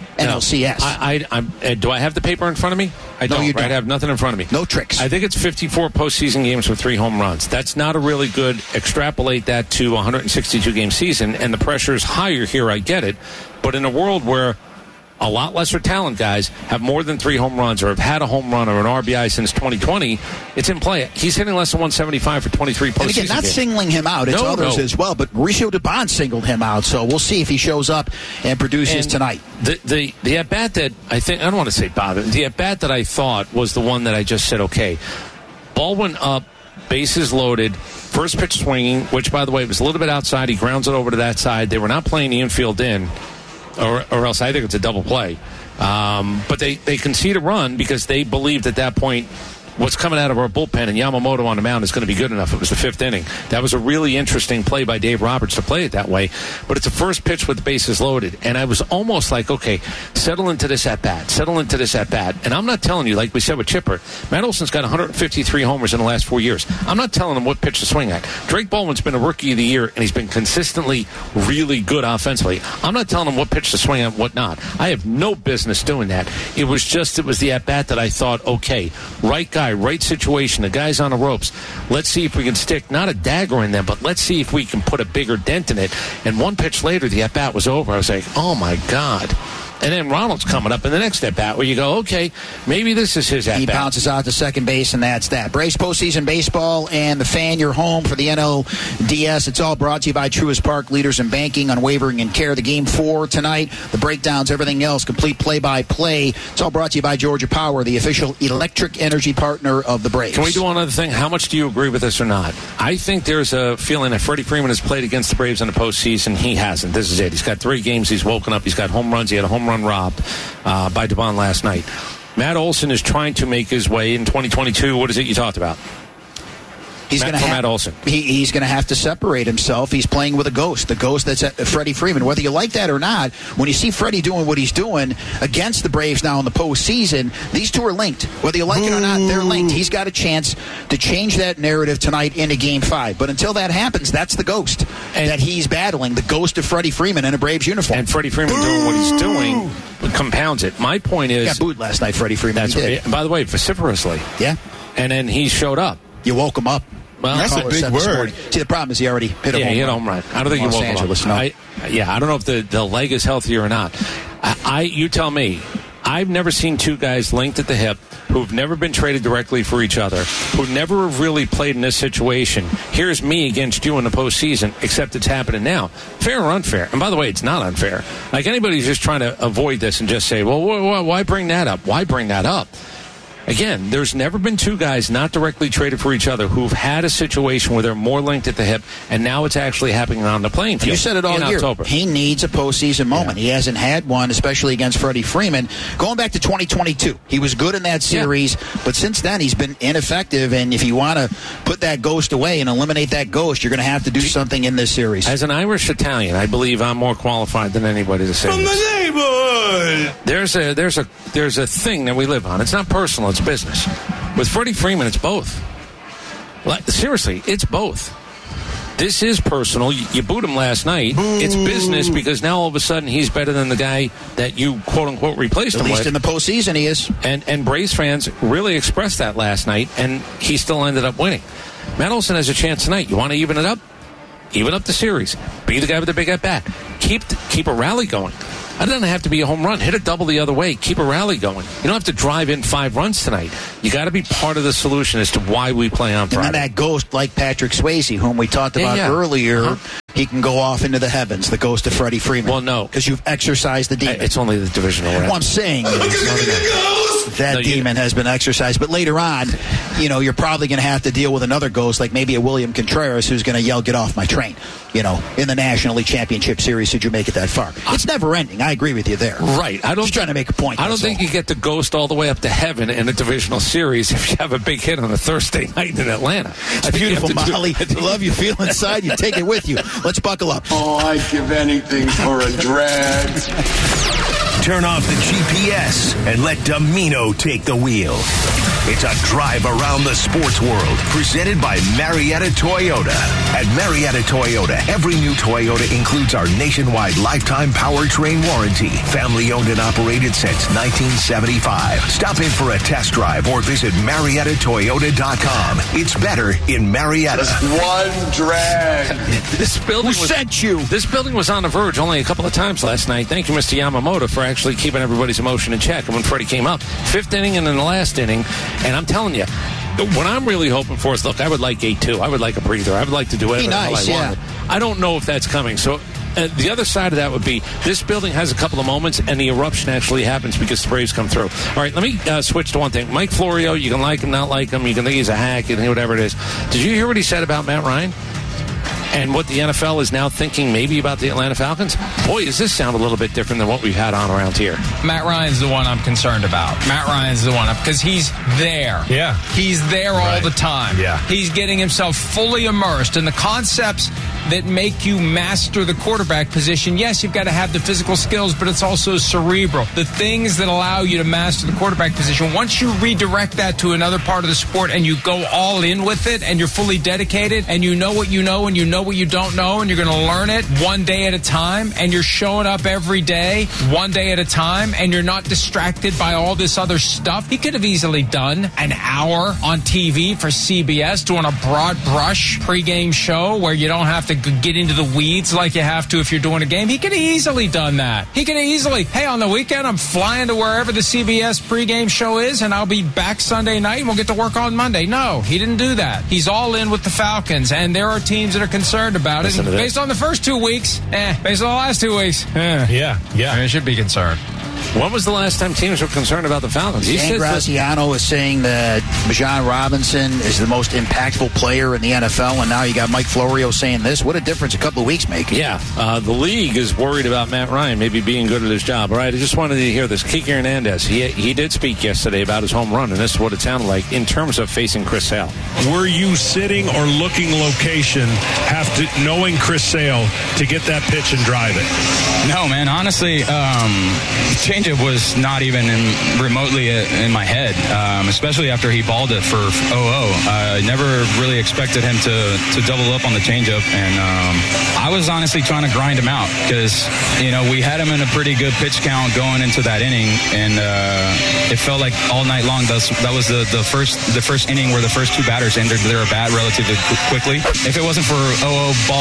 NLCS. Do I have the paper in front of me? I don't. You don't. I have nothing in front of me. No tricks. I think it's 54 postseason games with 3 home runs. That's not a really good. Extrapolate that to a 162-game season, and the pressure is higher here. I get it. But in a world where a lot lesser talent guys have more than 3 home runs or have had a home run or an RBI since 2020, it's in play. He's hitting less than 175 for 23 postseason games. And again, not singling him out. It's others as well. But Mauricio Dubon singled him out. So we'll see if he shows up and produces tonight. The at-bat that I don't want to say bothered. The at-bat that I thought was the one that I just said, okay, ball went up, bases loaded, first pitch swinging, which, by the way, was a little bit outside. He grounds it over to that side. They were not playing the infield in. Or else I think it's a double play. But they concede a run because they believed at that point what's coming out of our bullpen and Yamamoto on the mound is going to be good enough. It was the 5th inning. That was a really interesting play by Dave Roberts to play it that way. But it's a first pitch with the bases loaded. And I was almost like, okay, settle into this at-bat. And I'm not telling you, like we said with Chipper, Matt Olson's got 153 homers in the last 4 years. I'm not telling him what pitch to swing at. Drake Baldwin's been a Rookie of the Year, and he's been consistently really good offensively. I'm not telling him what pitch to swing at and what not. I have no business doing that. It was the at-bat that I thought, okay, right guy, right situation, the guy's on the ropes. Let's see if we can stick not a dagger in them, but let's see if we can put a bigger dent in it. And one pitch later, the at-bat was over. I was like, oh my God. And then Ronald's coming up in the next at-bat where you go, okay, maybe this is his at-bat. He bounces out to second base, and that's that. Braves postseason baseball and the Fan, your home for the NLDS. It's all brought to you by Truist Park, leaders in banking, unwavering in care. The Game 4 tonight, the breakdowns, everything else, complete play-by-play. It's all brought to you by Georgia Power, the official electric energy partner of the Braves. Can we do one other thing? How much do you agree with this or not? I think there's a feeling that Freddie Freeman has played against the Braves in the postseason. He hasn't. This is it. He's got 3 games. He's woken up. He's got home runs. He had a home run robbed by Dubon last night. Matt Olson is trying to make his way in 2022. What is it you talked about? Matt Olson. He's going to have to separate himself. He's playing with a ghost, the ghost that's at Freddie Freeman. Whether you like that or not, when you see Freddie doing what he's doing against the Braves now in the postseason, these two are linked. Whether you like it or not, they're linked. He's got a chance to change that narrative tonight into Game 5. But until that happens, that's the ghost that he's battling, the ghost of Freddie Freeman in a Braves uniform. And Freddie Freeman doing what he's doing compounds it. My point is... He got booed last night, Freddie Freeman. That's right. By the way, vociferously. Yeah. And then he showed up. You woke him up. Well, that's a big word. See, the problem is he already hit a home run. He hit a home run. I don't think he woke him up. I don't know if the leg is healthy or not. You tell me. I've never seen 2 guys linked at the hip who've never been traded directly for each other, who never have really played in this situation. Here's me against you in the postseason, except it's happening now. Fair or unfair? And by the way, it's not unfair. Like, anybody's just trying to avoid this and just say, well, why bring that up? Why bring that up? Again, there's never been two guys not directly traded for each other who've had a situation where they're more linked at the hip, and now it's actually happening on the playing field. You said it all year. October. He needs a postseason moment. Yeah. He hasn't had one, especially against Freddie Freeman. Going back to 2022, he was good in that series, but since then he's been ineffective, and if you want to put that ghost away and eliminate that ghost, you're going to have to do something in this series. As an Irish Italian, I believe I'm more qualified than anybody to say From this. the neighborhood! There's a thing that we live on. It's not personal, it's business. With Freddie Freeman, it's both. Seriously, it's both. This is personal. You booed him last night. It's business because now all of a sudden he's better than the guy that you quote-unquote replaced him with. At least in the postseason he is. And Braves fans really expressed that last night, and he still ended up winning. Matt Olson has a chance tonight. You want to even it up? Even up the series. Be the guy with the big at-bat. Keep a rally going. It doesn't have to be a home run. Hit a double the other way. Keep a rally going. You don't have to drive in 5 runs tonight. You got to be part of the solution as to why we play on Friday. And then that ghost, like Patrick Swayze, whom we talked about earlier, he can go off into the heavens, the ghost of Freddie Freeman. Well, no. Because you've exorcised the demon. It's only the divisional round. What I'm saying is that demon has been exorcised. But later on, you're probably going to have to deal with another ghost, like maybe a William Contreras, who's going to yell, "Get off my train," in the National League Championship Series, should you make it that far. It's never ending. I agree with you there. Right. Just trying to make a point. I don't think you get the ghost all the way up to heaven in a divisional series if you have a big hit on a Thursday night in Atlanta. It's beautiful, Molly. The love you feel inside, you take it with you. Let's buckle up. Oh, I'd give anything for a drag. Turn off the GPS and let Domino take the wheel. It's a drive around the sports world, presented by Marietta Toyota. At Marietta Toyota, every new Toyota includes our nationwide lifetime powertrain warranty. Family owned and operated since 1975. Stop in for a test drive or visit MariettaToyota.com. It's better in Marietta. Just one drag. This building was on the verge only a couple of times last night. Thank you, Mr. Yamamoto, for actually keeping everybody's emotion in check. And when Freddie came up, 5th inning and in the last inning, and I'm telling you, what I'm really hoping for is, look, I would like 8-2. I would like a breather. I would like to do whatever the hell I wanted. I don't know if that's coming. So the other side of that would be this building has a couple of moments, and the eruption actually happens because the Braves come through. All right, let me switch to one thing. Mike Florio, you can like him, not like him. You can think he's a hack, you can think whatever it is. Did you hear what he said about Matt Ryan? And what the NFL is now thinking maybe about the Atlanta Falcons? Boy, does this sound a little bit different than what we've had on around here. Matt Ryan's the one I'm concerned about. Matt Ryan's the one, because he's there. Yeah. He's there all the time. Yeah. He's getting himself fully immersed in the concepts that make you master the quarterback position. Yes, you've got to have the physical skills, but it's also cerebral. The things that allow you to master the quarterback position, once you redirect that to another part of the sport and you go all in with it and you're fully dedicated and you know what you know and you know what you don't know and you're going to learn it one day at a time and you're showing up every day one day at a time and you're not distracted by all this other stuff. He could have easily done an hour on TV for CBS doing a broad brush pregame show where you don't have to get into the weeds like you have to if you're doing a game. He could have easily done that. He could have easily, hey, on the weekend I'm flying to wherever the CBS pregame show is and I'll be back Sunday night and we'll get to work on Monday. No, he didn't do that. He's all in with the Falcons and there are teams that are concerned about it. Based on the first 2 weeks, based on the last 2 weeks, yeah. I should be concerned. When was the last time teams were concerned about the Falcons? Dan Graziano is saying that Bijan Robinson is the most impactful player in the NFL, and now you got Mike Florio saying this. What a difference a couple of weeks make. Yeah, the league is worried about Matt Ryan maybe being good at his job. All right, I just wanted to hear this. Kike Hernandez, he did speak yesterday about his home run, and this is what it sounded like in terms of facing Chris Sale. Were you sitting or looking location, knowing Chris Sale, to get that pitch and drive it? No, man. Honestly, changeup was not even remotely in my head, especially after he balled it for 0-0. I never really expected him to double up on the changeup, and I was honestly trying to grind him out because, we had him in a pretty good pitch count going into that inning, and it felt like all night long that was the first inning where the first two batters ended their bat relatively quickly. If it wasn't for 0-0 ball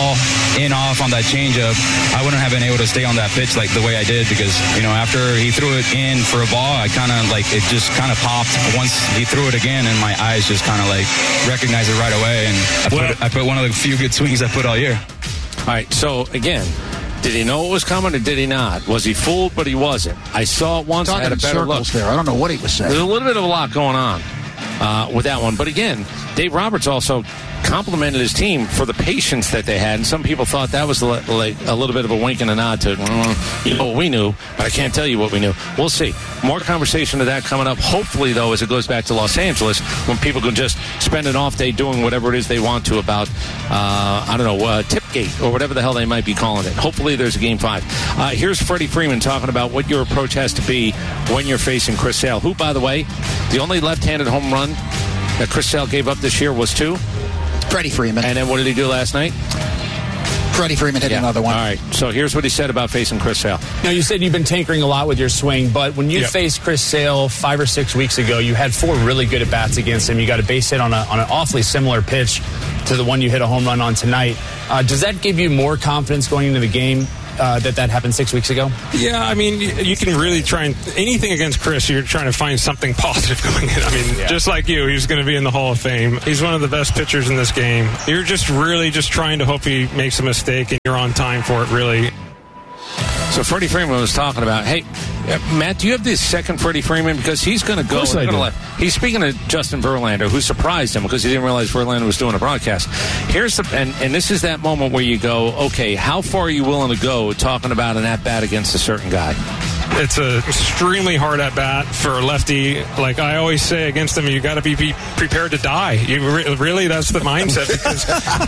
off on that changeup, I wouldn't have been able to stay on that pitch like the way I did because, after he threw it in for a ball, I kind of it just kind of popped once he threw it again, and my eyes just kind of recognized it right away, and I put one of the few good swings I put all year. All right, so again, did he know it was coming or did he not? Was he fooled, but he wasn't? I saw it once. I had a better look there. I don't know what he was saying. There's a little bit of a lot going on with that one. But again, Dave Roberts also complimented his team for the patience that they had, and some people thought that was like a little bit of a wink and a nod to what we knew, but I can't tell you what we knew. We'll see. More conversation of that coming up, hopefully, though, as it goes back to Los Angeles, when people can just spend an off day doing whatever it is they want to about, Tipgate or whatever the hell they might be calling it. Hopefully there's a Game 5. Here's Freddie Freeman talking about what your approach has to be when you're facing Chris Sale, who, by the way, the only left-handed home run that Chris Sale gave up this year was 2. Freddie Freeman. And then what did he do last night? Freddie Freeman hit another one. All right, so here's what he said about facing Chris Sale. Now, you said you've been tinkering a lot with your swing, but when you faced Chris Sale 5 or 6 weeks ago, you had 4 really good at-bats against him. You got a base hit on an awfully similar pitch to the one you hit a home run on tonight. Does that give you more confidence going into the game that happened 6 weeks ago? Yeah, I mean, you can really try and anything against Chris, you're trying to find something positive going in. I mean, just like you, he's going to be in the Hall of Fame. He's one of the best pitchers in this game. You're just really just trying to hope he makes a mistake and you're on time for it, really. So Freddie Freeman was talking about, hey, Matt, do you have the second Freddie Freeman? Because he's going to go. He's speaking to Justin Verlander, who surprised him because he didn't realize Verlander was doing a broadcast. And this is that moment where you go, okay, how far are you willing to go talking about an at-bat against a certain guy? It's an extremely hard at-bat for a lefty. Like I always say against him, you got to be prepared to die. Really, that's the mindset. Because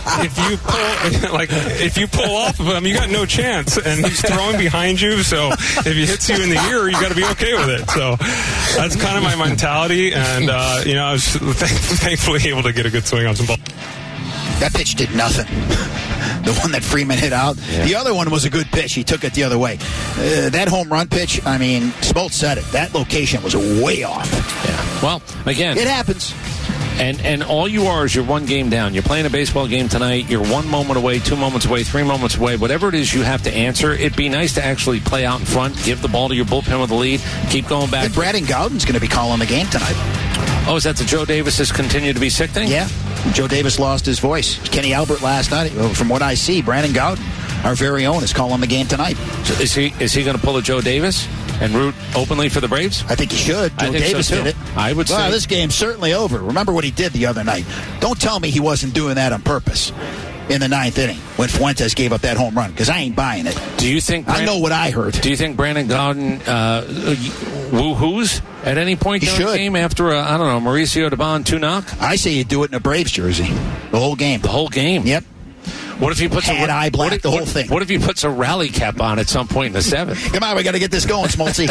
if you pull off of him, you got no chance. And he's throwing behind you, so if he hits you in the ear, you got to be okay with it. So that's kind of my mentality. And I was thankfully able to get a good swing on some ball. That pitch did nothing. The one that Freeman hit out. Yeah. The other one was a good pitch. He took it the other way. That home run pitch, I mean, Smoltz said it. That location was way off. Yeah. Well, again, it happens. And all you are is you're one game down. You're playing a baseball game tonight. You're 1 moment away, 2 moments away, 3 moments away. Whatever it is you have to answer, it'd be nice to actually play out in front, give the ball to your bullpen with the lead, keep going back. And Brandon Gowton's going to be calling the game tonight. Oh, is that the Joe Davis has continued to be sick thing? Yeah. Joe Davis lost his voice. Kenny Albert last night. From what I see, Brandon Gowton, our very own, is calling the game tonight. So is he going to pull a Joe Davis and root openly for the Braves? I think he should. Joe Davis did it. I would say. Well, this game's certainly over. Remember what he did the other night. Don't tell me he wasn't doing that on purpose in the 9th inning when Fuentes gave up that home run, because I ain't buying it. Do you think... I know what I heard. Do you think Brandon Gowton woo-hoos at any point during the game after Mauricio Dubon 2-knock? I say you do it in a Braves jersey. The whole game. The whole game? Yep. What if he puts eye black, the whole thing? What if he puts a rally cap on at some point in the 7th? Come on, we got to get this going, Smoltzy.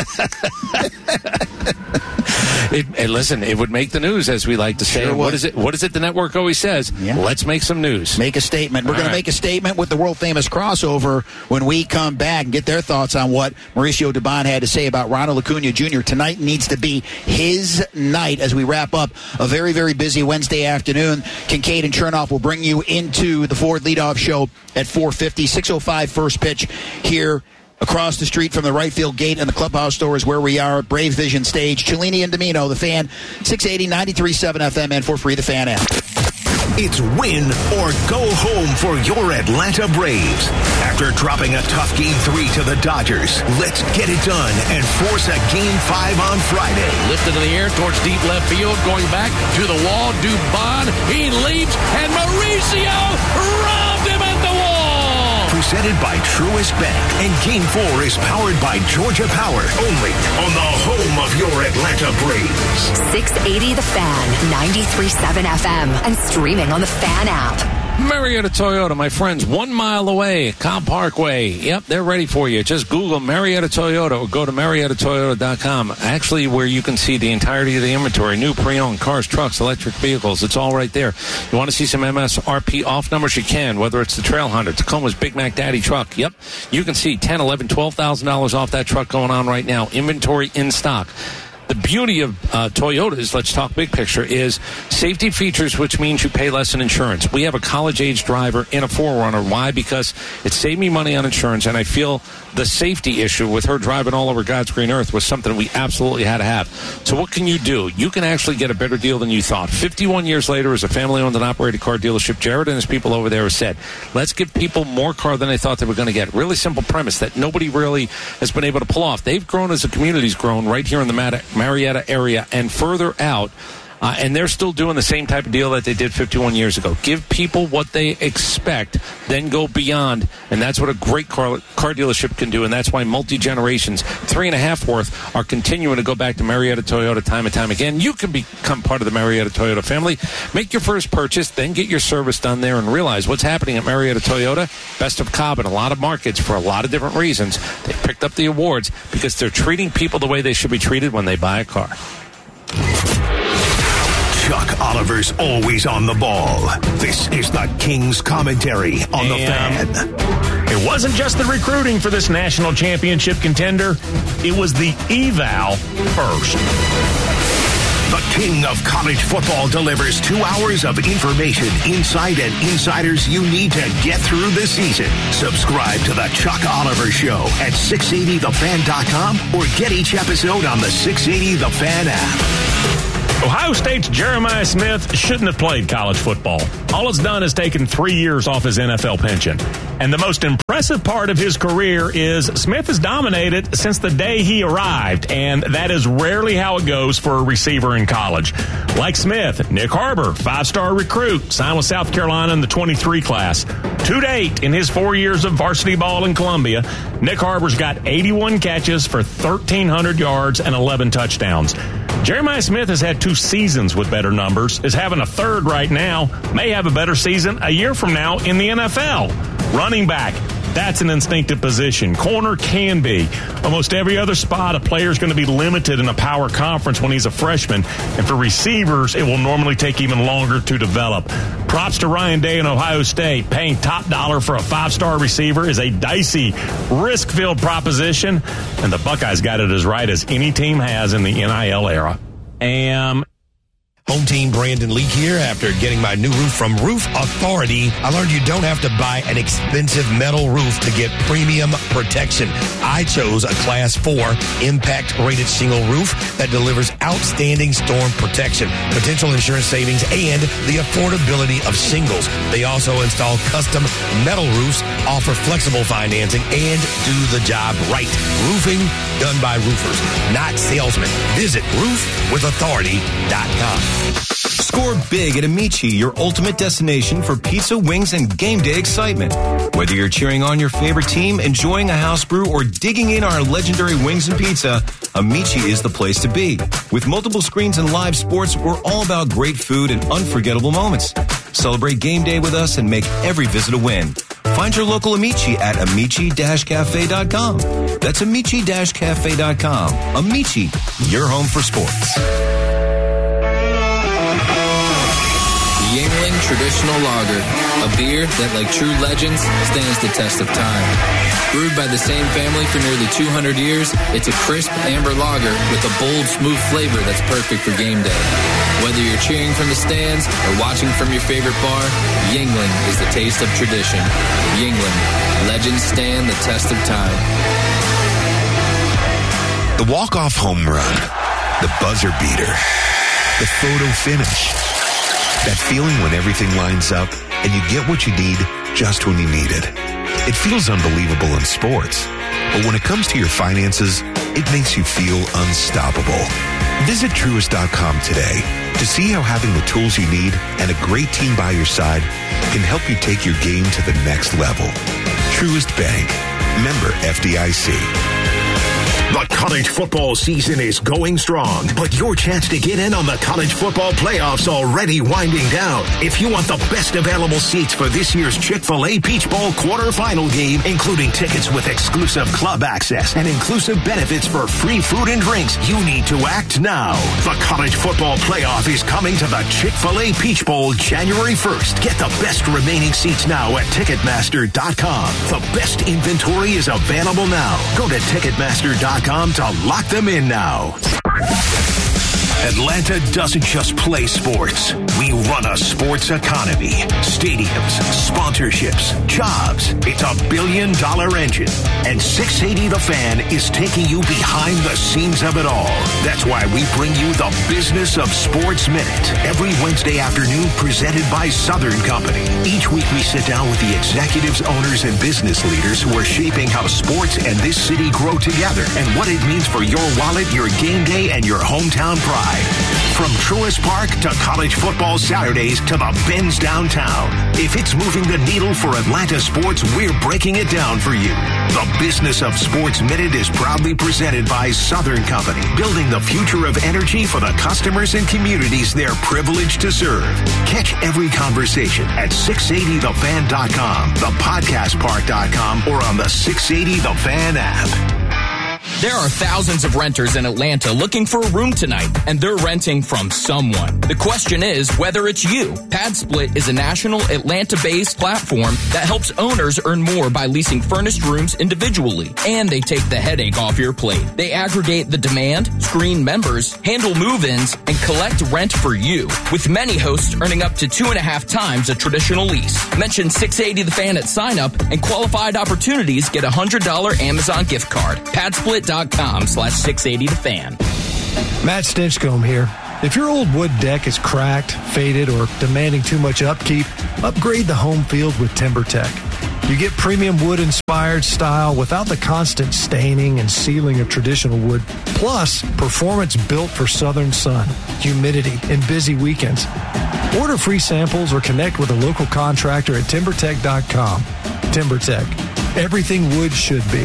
Listen, it would make the news, as we like to say. Sure what is it the network always says? Yeah. Let's make some news. Make a statement. We're going to make a statement with the world-famous crossover when we come back and get their thoughts on what Mauricio Dubon had to say about Ronald Acuna Jr. Tonight needs to be his night as we wrap up a very, very busy Wednesday afternoon. Kincaid and Chernoff will bring you into the Ford Leadoff Show at 4:50, 6:05 first pitch here across the street from the right field gate and the clubhouse store is where we are at Brave Vision Stage. Cellini and Domino, the Fan, 680, 93.7 FM, and for free, the Fan app. It's win or go home for your Atlanta Braves. After dropping a tough Game 3 to the Dodgers, let's get it done and force a Game 5 on Friday. Lifted in the air towards deep left field, going back to the wall. Dubon, he leaps, and Mauricio robbed him at the wall. Presented by Truist Bank, and Game 4 is powered by Georgia Power, only on the home of your Atlanta Braves. 680 The Fan, 93.7 FM, and streaming on the Fan app. Marietta Toyota, my friends, 1 mile away, Cobb Parkway. Yep, they're ready for you. Just Google Marietta Toyota or go to MariettaToyota.com. Actually, where you can see the entirety of the inventory, new pre-owned cars, trucks, electric vehicles. It's all right there. You want to see some MSRP off numbers? You can, whether it's the Trail Hunter, Tacoma's Big Mac Daddy truck. Yep, you can see $10,000, $11,000, $12,000 off that truck going on right now. Inventory in stock. The beauty of Toyotas, let's talk big picture, is safety features, which means you pay less in insurance. We have a college-age driver in a 4Runner. Why? Because it saved me money on insurance, and I feel the safety issue with her driving all over God's green earth was something we absolutely had to have. So what can you do? You can actually get a better deal than you thought. 51 years later, as a family-owned and operated car dealership, Jared and his people over there have said, let's give people more car than they thought they were going to get. Really simple premise that nobody really has been able to pull off. They've grown as the community's grown right here in the Marietta area and further out. And they're still doing the same type of deal that they did 51 years ago. Give people what they expect, then go beyond. And that's what a great car dealership can do. And that's why multi-generations, 3.5 worth, are continuing to go back to Marietta Toyota time and time again. You can become part of the Marietta Toyota family. Make your first purchase, then get your service done there and realize what's happening at Marietta Toyota. Best of Cobb in a lot of markets for a lot of different reasons. They picked up the awards because they're treating people the way they should be treated when they buy a car. Chuck Oliver's always on the ball. This is the King's Commentary on the Fan. It wasn't just the recruiting for this national championship contender. It was the eval first. The King of College Football delivers 2 hours of information, insight, and insiders you need to get through the season. Subscribe to the Chuck Oliver Show at 680thefan.com or get each episode on the 680 The Fan app. Ohio State's Jeremiah Smith shouldn't have played college football. All it's done is taken 3 years off his NFL pension. And the most impressive part of his career is Smith has dominated since the day he arrived, and that is rarely how it goes for a receiver in college. Like Smith, Nick Harbor, 5-star recruit, signed with South Carolina in the 23 class. To date, in his 4 years of varsity ball in Columbia, Nick Harbor's got 81 catches for 1,300 yards and 11 touchdowns. Jeremiah Smith has had 2 seasons with better numbers, is having a third right now, may have a better season a year from now in the NFL. Running back, that's an instinctive position. Corner can be. Almost every other spot, a player's going to be limited in a power conference when he's a freshman. And for receivers, it will normally take even longer to develop. Props to Ryan Day in Ohio State. Paying top dollar for a 5-star receiver is a dicey, risk-filled proposition. And the Buckeyes got it as right as any team has in the NIL era. Home team Brandon Leak here. After getting my new roof from Roof Authority, I learned you don't have to buy an expensive metal roof to get premium protection. I chose a Class 4 impact-rated shingle roof that delivers outstanding storm protection, potential insurance savings, and the affordability of shingles. They also install custom metal roofs, offer flexible financing, and do the job right. Roofing done by roofers, not salesmen. Visit roofwithauthority.com. Score big at Amici, your ultimate destination for pizza, wings, and game day excitement. Whether you're cheering on your favorite team, enjoying a house brew, or digging in our legendary wings and pizza, Amici is the place to be. With multiple screens and live sports, we're all about great food and unforgettable moments. Celebrate game day with us and make every visit a win. Find your local Amici at amici-cafe.com. That's amici-cafe.com. Amici, your home for sports. Yuengling Traditional Lager, a beer that, like true legends, stands the test of time. Brewed by the same family for nearly 200 years, it's a crisp amber lager with a bold, smooth flavor that's perfect for game day. Whether you're cheering from the stands or watching from your favorite bar, Yuengling is the taste of tradition. Yuengling, legends stand the test of time. The walk-off home run, the buzzer beater, the photo finish. That feeling when everything lines up and you get what you need just when you need it. It feels unbelievable in sports, but when it comes to your finances, it makes you feel unstoppable. Visit Truist.com today to see how having the tools you need and a great team by your side can help you take your game to the next level. Truist Bank. Member FDIC. The college football season is going strong, but your chance to get in on the college football playoffs already winding down. If you want the best available seats for this year's Chick-fil-A Peach Bowl quarterfinal game, including tickets with exclusive club access and inclusive benefits for free food and drinks, you need to act now. The college football playoff is coming to the Chick-fil-A Peach Bowl January 1st. Get the best remaining seats now at Ticketmaster.com. The best inventory is available now. Go to Ticketmaster.com TimberTech.com to lock them in now. Atlanta doesn't just play sports. We run a sports economy. Stadiums, sponsorships, jobs. It's $1 billion engine. And 680 The Fan is taking you behind the scenes of it all. That's why we bring you the Business of Sports Minute every Wednesday afternoon, presented by Southern Company. Each week we sit down with the executives, owners, and business leaders who are shaping how sports and this city grow together and what it means for your wallet, your game day, and your hometown pride. From Truist Park to college football Saturdays to the Benz downtown. If it's moving the needle for Atlanta sports, we're breaking it down for you. The Business of Sports Minute is proudly presented by Southern Company, building the future of energy for the customers and communities they're privileged to serve. Catch every conversation at 680thefan.com, thepodcastpark.com, or on the 680 The Fan app. There are thousands of renters in Atlanta looking for a room tonight, and they're renting from someone. The question is whether it's you. PadSplit is a national Atlanta-based platform that helps owners earn more by leasing furnished rooms individually, and they take the headache off your plate. They aggregate the demand, screen members, handle move-ins, and collect rent for you, with many hosts earning up to 2.5 times a traditional lease. Mention 680 The Fan at sign-up, and qualified opportunities get a $100 Amazon gift card. PadSplit.com/680thefan. Matt Stinchcomb here. If your old wood deck is cracked, faded, or demanding too much upkeep, upgrade the home field with TimberTech. You get premium wood-inspired style without the constant staining and sealing of traditional wood, plus performance built for southern sun, humidity, and busy weekends. Order free samples or connect with a local contractor at TimberTech.com. TimberTech. Everything wood should be.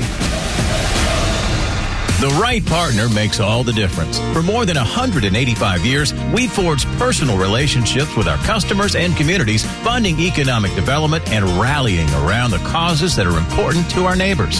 The right partner makes all the difference. For more than 185 years, we've forged personal relationships with our customers and communities, funding economic development and rallying around the causes that are important to our neighbors.